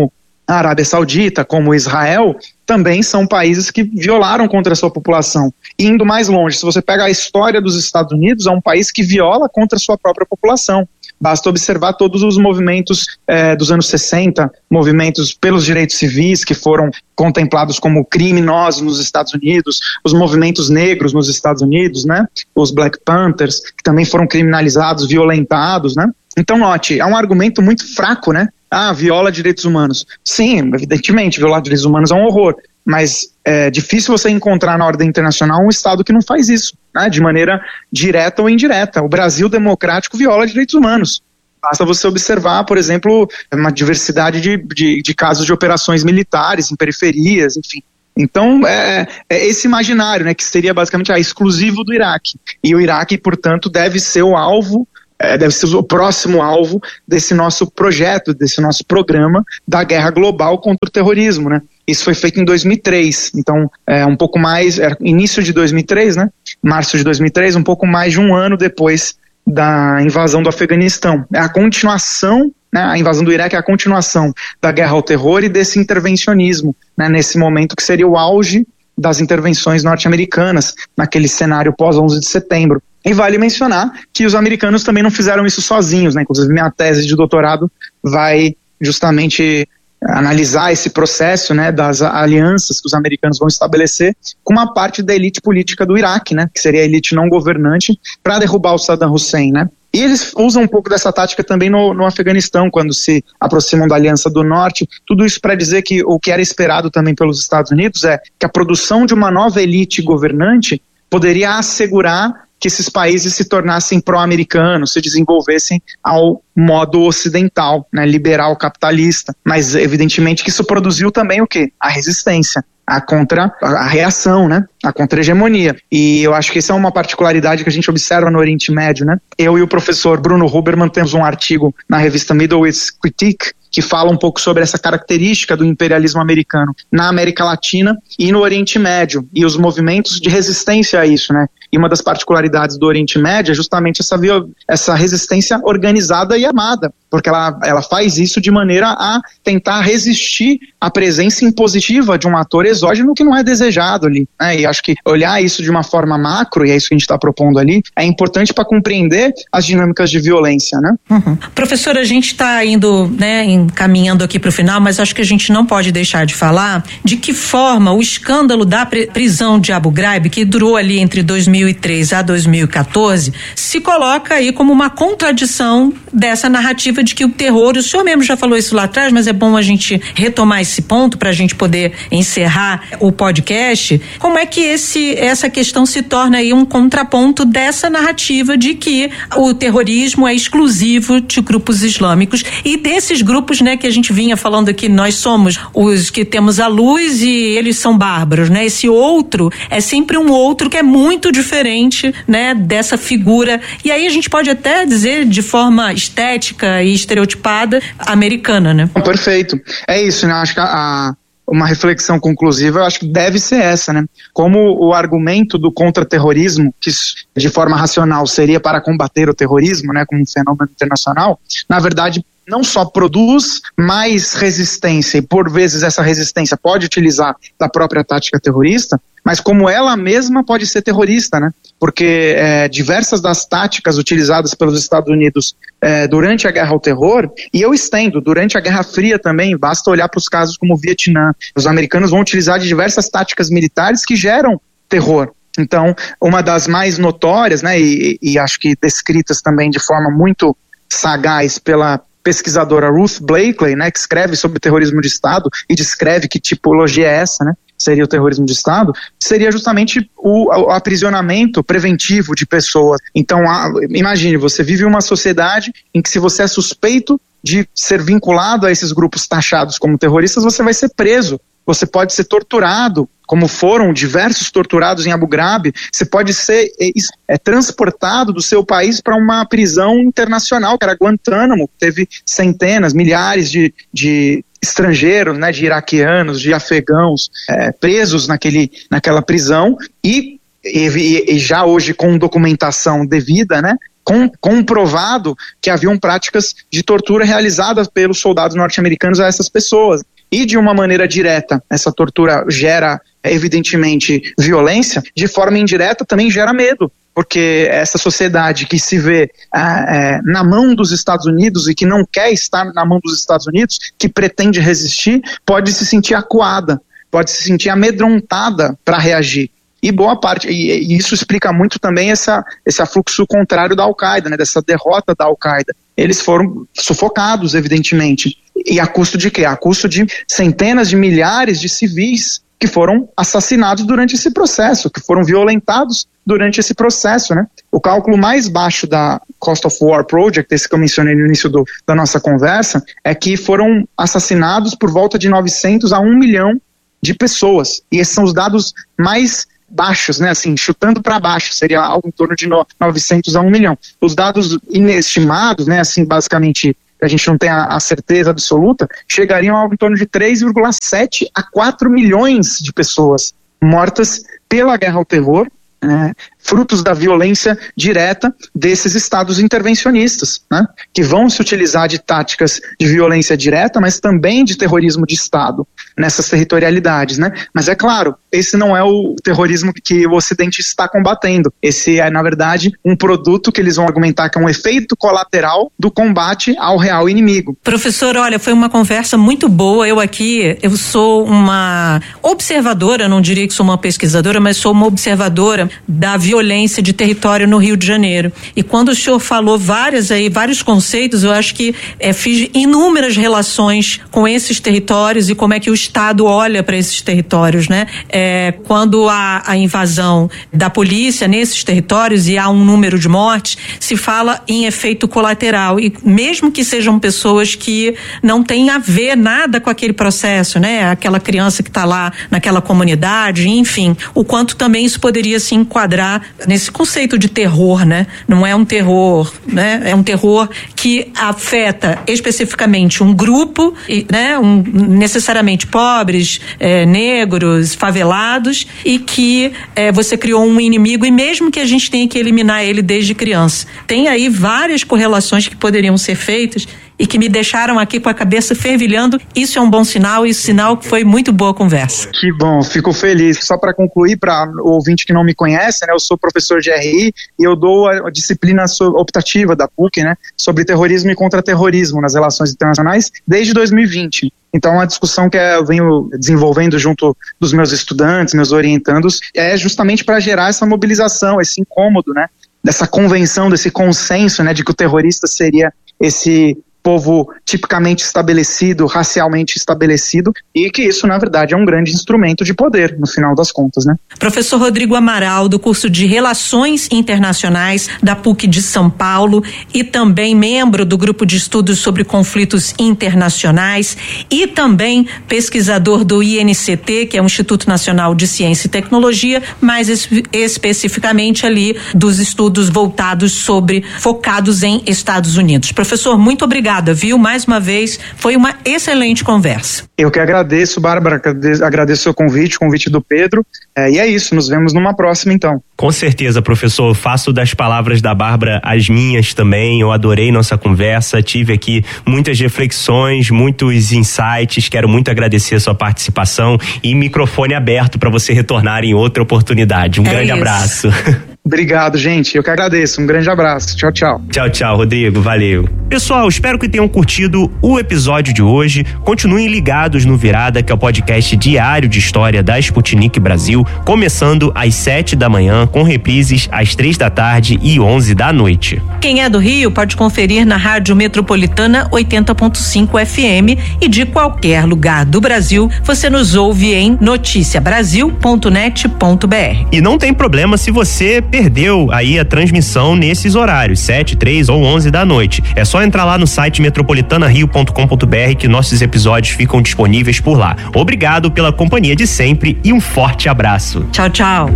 a Arábia Saudita, como Israel, também são países que violaram contra a sua população. E indo mais longe, se você pega a história dos Estados Unidos, é um país que viola contra a sua própria população. Basta observar todos os movimentos eh, dos anos sessenta, movimentos pelos direitos civis que foram contemplados como criminosos nos Estados Unidos, os movimentos negros nos Estados Unidos, né? Os Black Panthers, que também foram criminalizados, violentados, né? Então, note, é um argumento muito fraco, né? Ah, viola direitos humanos. Sim, evidentemente, violar direitos humanos é um horror, mas é difícil você encontrar na ordem internacional um Estado que não faz isso, né, de maneira direta ou indireta. O Brasil democrático viola direitos humanos. Basta você observar, por exemplo, uma diversidade de, de, de casos de operações militares em periferias, enfim. Então, é, é esse imaginário, né, que seria basicamente ah, exclusivo do Iraque. E o Iraque, portanto, deve ser o alvo, É, deve ser o próximo alvo desse nosso projeto, desse nosso programa da guerra global contra o terrorismo, né? Isso foi feito em dois mil e três, então é um pouco mais, é, início de dois mil e três, né? Março de dois mil e três, um pouco mais de um ano depois da invasão do Afeganistão. É a continuação, né? A invasão do Iraque é a continuação da guerra ao terror e desse intervencionismo, né? Nesse momento que seria o auge das intervenções norte-americanas, naquele cenário pós onze de setembro. E vale mencionar que os americanos também não fizeram isso sozinhos, né? Inclusive minha tese de doutorado vai justamente analisar esse processo, né, das alianças que os americanos vão estabelecer com uma parte da elite política do Iraque, né, que seria a elite não governante, para derrubar o Saddam Hussein, né? E eles usam um pouco dessa tática também no, no Afeganistão, quando se aproximam da Aliança do Norte. Tudo isso para dizer que o que era esperado também pelos Estados Unidos é que a produção de uma nova elite governante poderia assegurar que esses países se tornassem pró-americanos, se desenvolvessem ao modo ocidental, né, liberal capitalista. Mas evidentemente que isso produziu também o quê? A resistência, a contra, a reação, né, a contra-hegemonia. E eu acho que essa é uma particularidade que a gente observa no Oriente Médio, né? Eu e o professor Bruno Huberman temos um artigo na revista Middle East Critique que fala um pouco sobre essa característica do imperialismo americano na América Latina e no Oriente Médio, e os movimentos de resistência a isso, né? E uma das particularidades do Oriente Médio é justamente essa, essa resistência organizada e armada, porque ela, ela faz isso de maneira a tentar resistir à presença impositiva de um ator exógeno que não é desejado ali, né? E acho que olhar isso de uma forma macro, e é isso que a gente está propondo ali, é importante para compreender as dinâmicas de violência, né? Uhum. Professor, a gente está indo, né, encaminhando aqui para o final, mas acho que a gente não pode deixar de falar de que forma o escândalo da prisão de Abu Ghraib, que durou ali entre dois mil e três a dois mil e quatorze, se coloca aí como uma contradição dessa narrativa de que o terror, o senhor mesmo já falou isso lá atrás, mas é bom a gente retomar esse ponto para a gente poder encerrar o podcast. Como é que esse, essa questão se torna aí um contraponto dessa narrativa de que o terrorismo é exclusivo de grupos islâmicos e desses grupos, né, que a gente vinha falando aqui, nós somos os que temos a luz e eles são bárbaros, né? Esse outro é sempre um outro que é muito diferente, né, dessa figura. E aí a gente pode até dizer de forma estética e estereotipada americana, né? Perfeito. É isso, né? Acho que a, a uma reflexão conclusiva, eu acho que deve ser essa, né? Como o argumento do contra-terrorismo, que de forma racional seria para combater o terrorismo, né, como um fenômeno internacional, na verdade não só produz mais resistência, e por vezes essa resistência pode utilizar da própria tática terrorista, mas como ela mesma pode ser terrorista, né? Porque é, diversas das táticas utilizadas pelos Estados Unidos é, durante a guerra ao terror, e eu estendo, durante a Guerra Fria também, basta olhar para os casos como o Vietnã, os americanos vão utilizar de diversas táticas militares que geram terror. Então, uma das mais notórias, né, e, e acho que descritas também de forma muito sagaz pela pesquisadora Ruth Blakely, né, que escreve sobre terrorismo de Estado e descreve que tipologia é essa, né, seria o terrorismo de Estado, seria justamente o, o aprisionamento preventivo de pessoas. Então, a, imagine, você vive uma sociedade em que se você é suspeito de ser vinculado a esses grupos taxados como terroristas, você vai ser preso, você pode ser torturado, como foram diversos torturados em Abu Ghraib, você pode ser é, é, transportado do seu país para uma prisão internacional, que era Guantánamo, que teve centenas, milhares de, de estrangeiros, né, de iraquianos, de afegãos é, presos naquele, naquela prisão, e, e, e já hoje com documentação devida, né, com, comprovado que haviam práticas de tortura realizadas pelos soldados norte-americanos a essas pessoas. e de uma maneira direta essa tortura gera evidentemente violência, de forma indireta também gera medo, porque essa sociedade que se vê ah, é, na mão dos Estados Unidos e que não quer estar na mão dos Estados Unidos, que pretende resistir, pode se sentir acuada, pode se sentir amedrontada para reagir. E boa parte, e, e isso explica muito também essa, esse afluxo contrário da Al-Qaeda, né, dessa derrota da Al-Qaeda. Eles foram sufocados, evidentemente. E a custo de quê? A custo de centenas de milhares de civis que foram assassinados durante esse processo, que foram violentados durante esse processo, né? O cálculo mais baixo da Cost of War Project, esse que eu mencionei no início do, da nossa conversa, é que foram assassinados por volta de novecentos a um milhão de pessoas. E esses são os dados mais baixos, né, assim, chutando para baixo, seria algo em torno de novecentos a um milhão. Os dados inestimados, né, assim, basicamente, a gente não tem a, a certeza absoluta, chegariam a algo em torno de três vírgula sete a quatro milhões de pessoas mortas pela guerra ao terror, né, frutos da violência direta desses estados intervencionistas, né, que vão se utilizar de táticas de violência direta, mas também de terrorismo de Estado nessas territorialidades, né? Mas é claro, esse não é o terrorismo que o Ocidente está combatendo. Esse é, na verdade, um produto que eles vão argumentar que é um efeito colateral do combate ao real inimigo. Professor, olha, foi uma conversa muito boa. Eu aqui, eu sou uma observadora, não diria que sou uma pesquisadora, mas sou uma observadora da violência de território no Rio de Janeiro. E quando o senhor falou várias aí, vários conceitos, eu acho que é, fiz inúmeras relações com esses territórios e como é que o Estado olha para esses territórios, né? É, quando há a invasão da polícia nesses territórios e há um número de mortes, se fala em efeito colateral, e mesmo que sejam pessoas que não têm a ver nada com aquele processo, né? Aquela criança que está lá naquela comunidade, enfim, o quanto também isso poderia se enquadrar nesse conceito de terror, né? Não é um terror, né? É um terror que afeta especificamente um grupo, né? Um, necessariamente pobres, é, negros, favelados, e que é, você criou um inimigo, e mesmo que a gente tenha que eliminar ele desde criança. Tem aí várias correlações que poderiam ser feitas e que me deixaram aqui com a cabeça fervilhando. Isso é um bom sinal, e sinal que foi muito boa a conversa. Que bom, fico feliz. Só para concluir, para o ouvinte que não me conhece, né, eu sou professor de R I e eu dou a, a disciplina optativa da P U C, né, sobre terrorismo e contra-terrorismo nas relações internacionais desde dois mil e vinte. Então, a discussão que eu venho desenvolvendo junto dos meus estudantes, meus orientandos, é justamente para gerar essa mobilização, esse incômodo, né, dessa convenção, desse consenso, né, de que o terrorista seria esse povo tipicamente estabelecido, racialmente estabelecido, e que isso, na verdade, é um grande instrumento de poder, no final das contas, né? Professor Rodrigo Amaral, do curso de Relações Internacionais da P U C de São Paulo, e também membro do grupo de estudos sobre conflitos internacionais, e também pesquisador do I N C T, que é o Instituto Nacional de Ciência e Tecnologia, mais espe- especificamente ali dos estudos voltados sobre, focados em Estados Unidos. Professor, muito obrigado. Viu? Mais uma vez, foi uma excelente conversa. Eu que agradeço, Bárbara, agradeço o seu convite, o convite do Pedro, é, e é isso, nos vemos numa próxima então. Com certeza, professor, faço das palavras da Bárbara as minhas também. Eu adorei nossa conversa, tive aqui muitas reflexões, muitos insights, quero muito agradecer a sua participação e microfone aberto para você retornar em outra oportunidade. Um é grande isso. Abraço. Obrigado, gente. Eu que agradeço. Um grande abraço. Tchau, tchau. Tchau, tchau, Rodrigo. Valeu. Pessoal, espero que tenham curtido o episódio de hoje. Continuem ligados no Virada, que é o podcast diário de história da Sputnik Brasil, começando às sete da manhã, com reprises às três da tarde e onze da noite. Quem é do Rio pode conferir na Rádio Metropolitana oitenta ponto cinco F M, e de qualquer lugar do Brasil, você nos ouve em notícia brasil ponto net ponto b r. E não tem problema se você perdeu aí a transmissão nesses horários, sete, três ou onze da noite. É só entrar lá no site metropolitana rio ponto com ponto b r que nossos episódios ficam disponíveis por lá. Obrigado pela companhia de sempre e um forte abraço. Tchau, tchau.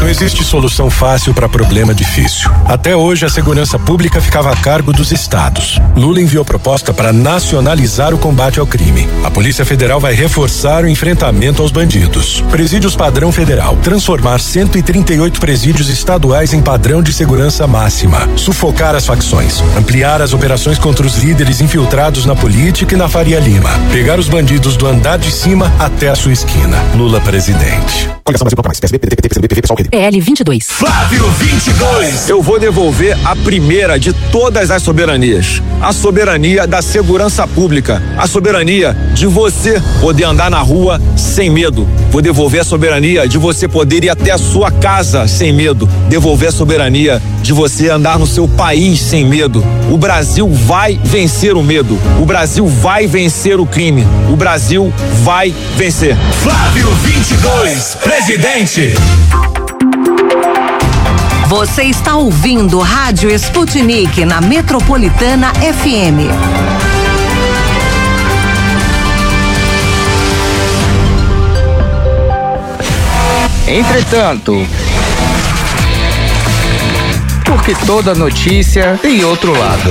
Não existe solução fácil para problema difícil. Até hoje, a segurança pública ficava a cargo dos estados. Lula enviou proposta para nacionalizar o combate ao crime. A Polícia Federal vai reforçar o enfrentamento aos bandidos. Presídios padrão federal. Transformar cento e trinta e oito presídios estaduais em padrão de segurança máxima. Sufocar as facções. Ampliar as operações contra os líderes infiltrados na política e na Faria Lima. Pegar os bandidos do andar de cima até a sua esquina. Lula presidente. P L vinte e dois. Flávio vinte e dois. Eu vou devolver a primeira de todas as soberanias. A soberania da segurança pública. A soberania de você poder andar na rua sem medo. Vou devolver a soberania de você poder ir até a sua casa sem medo. Devolver a soberania de você andar no seu país sem medo. O Brasil vai vencer o medo. O Brasil vai vencer o crime. O Brasil vai vencer. Flávio vinte e dois, presidente. Você está ouvindo Rádio Sputnik na Metropolitana F M. Entretanto, porque toda notícia tem outro lado.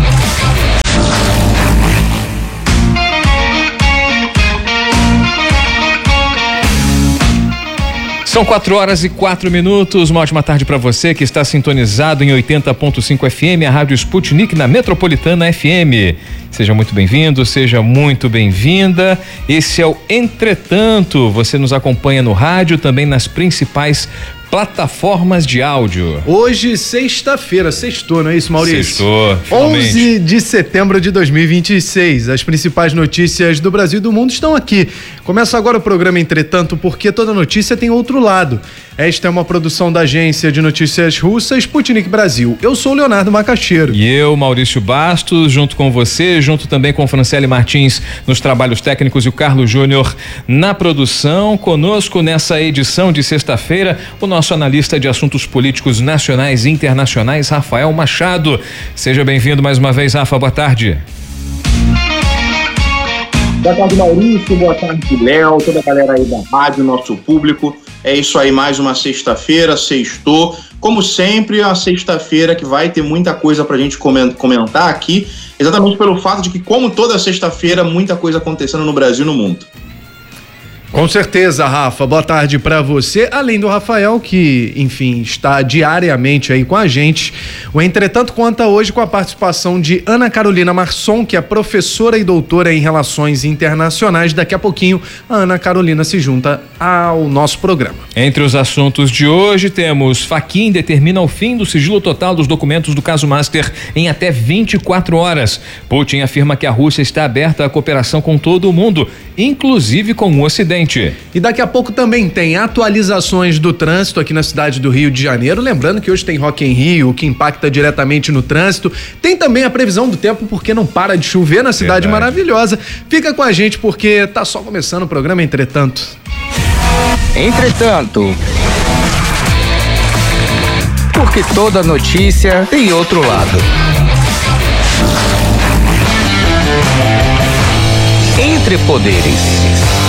São quatro horas e quatro minutos. Uma ótima tarde para você que está sintonizado em oitenta ponto cinco F M, a Rádio Sputnik na Metropolitana F M. Seja muito bem-vindo, seja muito bem-vinda. Esse é o Entretanto. Você nos acompanha no rádio, também nas principais plataformas de áudio. Hoje, sexta-feira, sextou, não é isso, Maurício? Sextou, finalmente. onze de setembro de dois mil e vinte e seis. As principais notícias do Brasil e do mundo estão aqui. Começa agora o programa Entretanto, porque toda notícia tem outro lado. Esta é uma produção da agência de notícias russa Sputnik Brasil. Eu sou o Leonardo Macaxeiro. E eu, Maurício Bastos, junto com você, junto também com Franciele Martins nos trabalhos técnicos e o Carlos Júnior na produção. Conosco nessa edição de sexta-feira, o nosso analista de assuntos políticos nacionais e internacionais, Rafael Machado. Seja bem-vindo mais uma vez, Rafa. Boa tarde. Boa tarde, Maurício. Boa tarde, Léo, toda a galera aí da rádio, nosso público. É isso aí, mais uma sexta-feira, sextou. Como sempre, a sexta-feira que vai ter muita coisa pra gente comentar aqui, exatamente pelo fato de que, como toda sexta-feira, muita coisa acontecendo no Brasil e no mundo. Com certeza, Rafa. Boa tarde para você, além do Rafael, que, enfim, está diariamente aí com a gente. O Entretanto conta hoje com a participação de Ana Carolina Marçom, que é professora e doutora em Relações Internacionais. Daqui a pouquinho, a Ana Carolina se junta ao nosso programa. Entre os assuntos de hoje, temos Fachin determina o fim do sigilo total dos documentos do caso Master em até vinte e quatro horas. Putin afirma que a Rússia está aberta à cooperação com todo o mundo, inclusive com o Ocidente. E daqui a pouco também tem atualizações do trânsito aqui na cidade do Rio de Janeiro. Lembrando que hoje tem Rock in Rio, o que impacta diretamente no trânsito. Tem também a previsão do tempo, porque não para de chover na cidade Verdade. maravilhosa. Fica com a gente, porque tá só começando o programa Entretanto. Entretanto, porque toda notícia tem outro lado. Entre Poderes.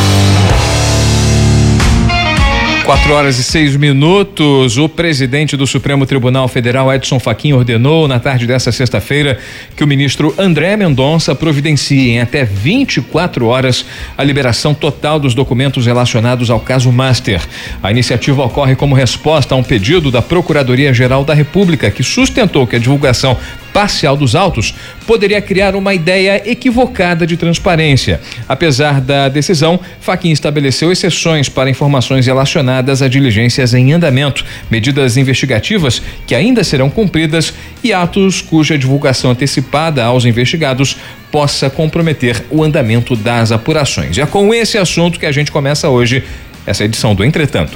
Quatro horas e seis minutos. O presidente do Supremo Tribunal Federal, Edson Fachin, ordenou na tarde desta sexta-feira que o ministro André Mendonça providencie em até vinte e quatro horas a liberação total dos documentos relacionados ao caso Master. A iniciativa ocorre como resposta a um pedido da Procuradoria-Geral da República, que sustentou que a divulgação parcial dos autos poderia criar uma ideia equivocada de transparência. Apesar da decisão, Fachin estabeleceu exceções para informações relacionadas a diligências em andamento, medidas investigativas que ainda serão cumpridas e atos cuja divulgação antecipada aos investigados possa comprometer o andamento das apurações. É com esse assunto que a gente começa hoje essa edição do Entretanto.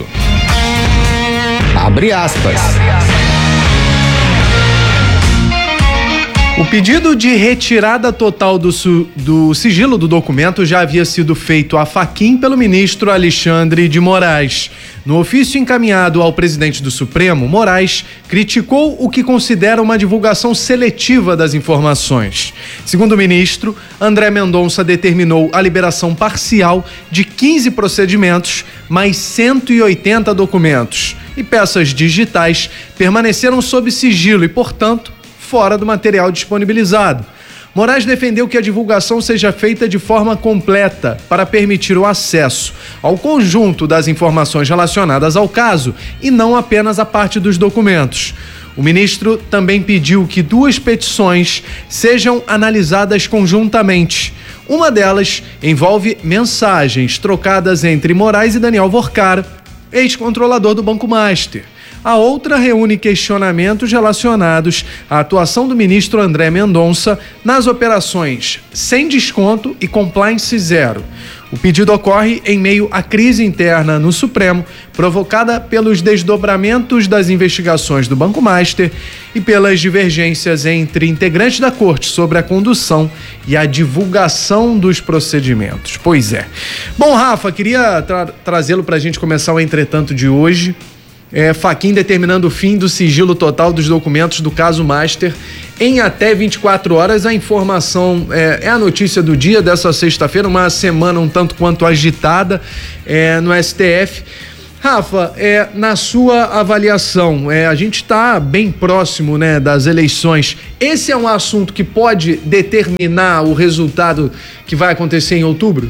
Abre aspas. O pedido de retirada total do, su, do sigilo do documento já havia sido feito a Fachin pelo ministro Alexandre de Moraes. No ofício encaminhado ao presidente do Supremo, Moraes criticou o que considera uma divulgação seletiva das informações. Segundo o ministro, André Mendonça determinou a liberação parcial de quinze procedimentos, mais cento e oitenta documentos. E peças digitais permaneceram sob sigilo e, portanto, fora do material disponibilizado. Moraes defendeu que a divulgação seja feita de forma completa para permitir o acesso ao conjunto das informações relacionadas ao caso e não apenas a parte dos documentos. O ministro também pediu que duas petições sejam analisadas conjuntamente. Uma delas envolve mensagens trocadas entre Moraes e Daniel Vorcara, ex-controlador do Banco Master. A outra reúne questionamentos relacionados à atuação do ministro André Mendonça nas operações Sem Desconto e Compliance Zero. O pedido ocorre em meio à crise interna no Supremo, provocada pelos desdobramentos das investigações do Banco Master e pelas divergências entre integrantes da Corte sobre a condução e a divulgação dos procedimentos. Pois é. Bom, Rafa, queria tra- trazê-lo para a gente começar o entretanto de hoje. É, Fachin determinando o fim do sigilo total dos documentos do caso Master em até vinte e quatro horas. A informação é, é a notícia do dia dessa sexta-feira, uma semana um tanto quanto agitada é, no S T F. Rafa, é, na sua avaliação, é, a gente está bem próximo, né, das eleições. Esse é um assunto que pode determinar o resultado que vai acontecer em outubro?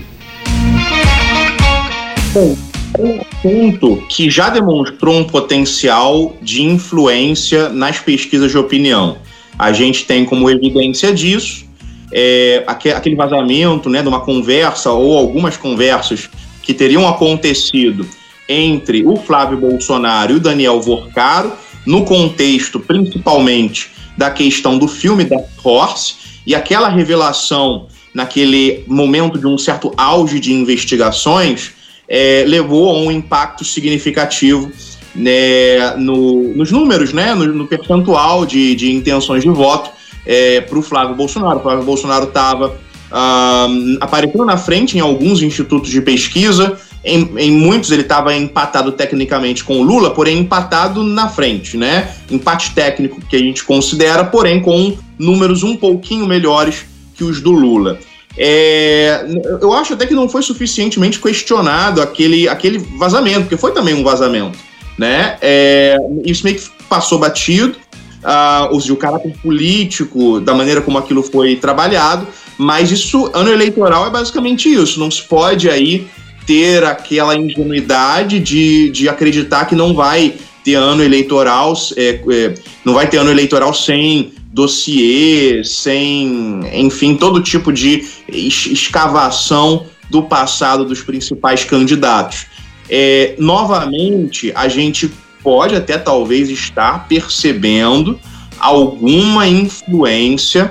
Bom, um assunto que já demonstrou um potencial de influência nas pesquisas de opinião. A gente tem como evidência disso é, aquele vazamento, né, de uma conversa ou algumas conversas que teriam acontecido entre o Flávio Bolsonaro e o Daniel Vorcara, no contexto principalmente da questão do filme Dark Horse, e aquela revelação naquele momento de um certo auge de investigações É, levou a um impacto significativo, né, no, nos números, né, no, no percentual de, de intenções de voto é, para o Flávio Bolsonaro. O Flávio Bolsonaro estava ah, aparecendo na frente em alguns institutos de pesquisa, em, em muitos ele estava empatado tecnicamente com o Lula, porém empatado na frente, né? Empate técnico que a gente considera, porém com números um pouquinho melhores que os do Lula. É, eu acho até que não foi suficientemente questionado aquele, aquele vazamento, porque foi também um vazamento, né? É, isso meio que passou batido, uh, o caráter político da maneira como aquilo foi trabalhado, mas isso, ano eleitoral é basicamente isso. Não se pode aí ter aquela ingenuidade de, de acreditar que não vai ter ano eleitoral, é, é, não vai ter ano eleitoral sem dossiê, sem, enfim, todo tipo de escavação do passado dos principais candidatos. É, novamente, a gente pode até talvez estar percebendo alguma influência,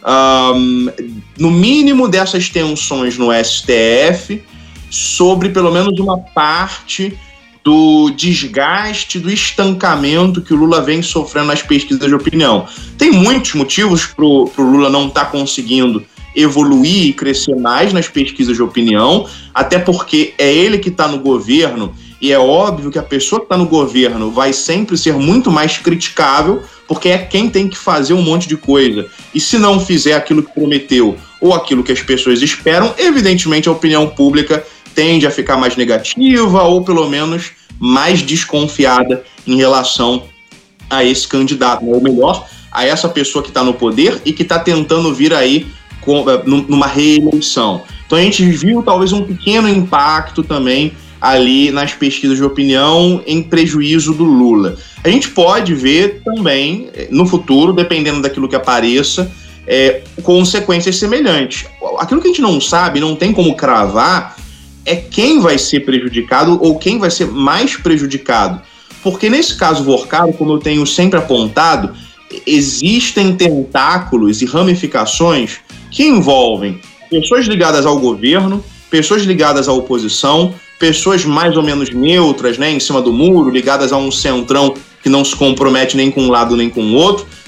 um, no mínimo dessas tensões no S T F, sobre pelo menos uma parte do desgaste, do estancamento que o Lula vem sofrendo nas pesquisas de opinião. Tem muitos motivos para o Lula não estar tá conseguindo evoluir e crescer mais nas pesquisas de opinião, até porque é ele que está no governo, e é óbvio que a pessoa que está no governo vai sempre ser muito mais criticável, porque é quem tem que fazer um monte de coisa. E se não fizer aquilo que prometeu ou aquilo que as pessoas esperam, evidentemente a opinião pública tende a ficar mais negativa ou pelo menos mais desconfiada em relação a esse candidato, ou melhor, a essa pessoa que está no poder e que está tentando vir aí com, numa reeleição. Então a gente viu talvez um pequeno impacto também ali nas pesquisas de opinião em prejuízo do Lula. A gente pode ver também no futuro, dependendo daquilo que apareça, é, consequências semelhantes. Aquilo que a gente não sabe, não tem como cravar, é quem vai ser prejudicado ou quem vai ser mais prejudicado. Porque nesse caso Vorcara, como eu tenho sempre apontado, existem tentáculos e ramificações que envolvem pessoas ligadas ao governo, pessoas ligadas à oposição, pessoas mais ou menos neutras, né, em cima do muro, ligadas a um centrão que não se compromete nem com um lado nem com o outro,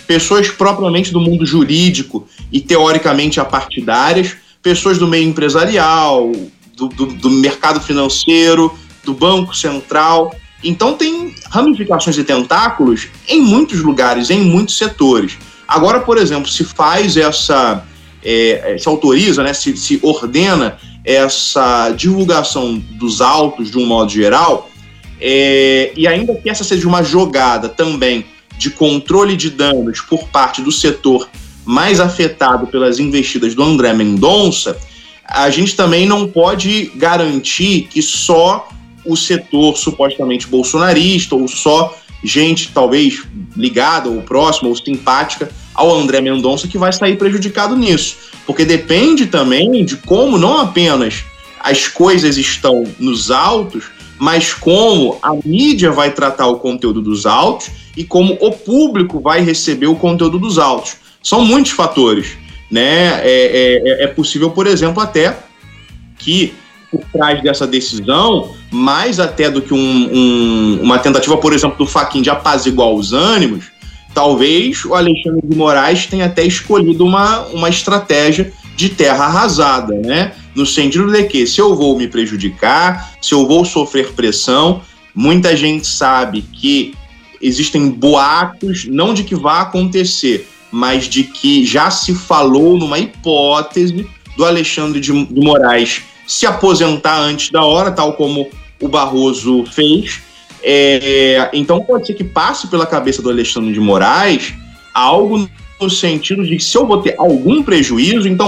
pessoas propriamente do mundo jurídico e teoricamente apartidárias, pessoas do meio empresarial, do, do, do mercado financeiro, do Banco Central. Então tem ramificações e tentáculos em muitos lugares, em muitos setores. Agora, por exemplo, se faz essa, é, se autoriza, né, se, se ordena essa divulgação dos autos de um modo geral, é, e ainda que essa seja uma jogada também de controle de danos por parte do setor mais afetado pelas investidas do André Mendonça, a gente também não pode garantir que só o setor supostamente bolsonarista ou só gente talvez ligada ou próxima ou simpática ao André Mendonça que vai sair prejudicado nisso, porque depende também de como não apenas as coisas estão nos autos, mas como a mídia vai tratar o conteúdo dos autos e como o público vai receber o conteúdo dos autos. São muitos fatores, né? É, é, é possível, por exemplo, até que por trás dessa decisão, mais até do que um, um, uma tentativa, por exemplo, do Fachin de apaziguar os ânimos, talvez o Alexandre de Moraes tenha até escolhido uma, uma estratégia de terra arrasada, né? No sentido de que, se eu vou me prejudicar, se eu vou sofrer pressão, muita gente sabe que existem boatos, não de que vai acontecer, mas de que já se falou numa hipótese do Alexandre de, de Moraes se aposentar antes da hora, tal como o Barroso fez. É, então pode ser que passe pela cabeça do Alexandre de Moraes algo no sentido de que se eu vou ter algum prejuízo, então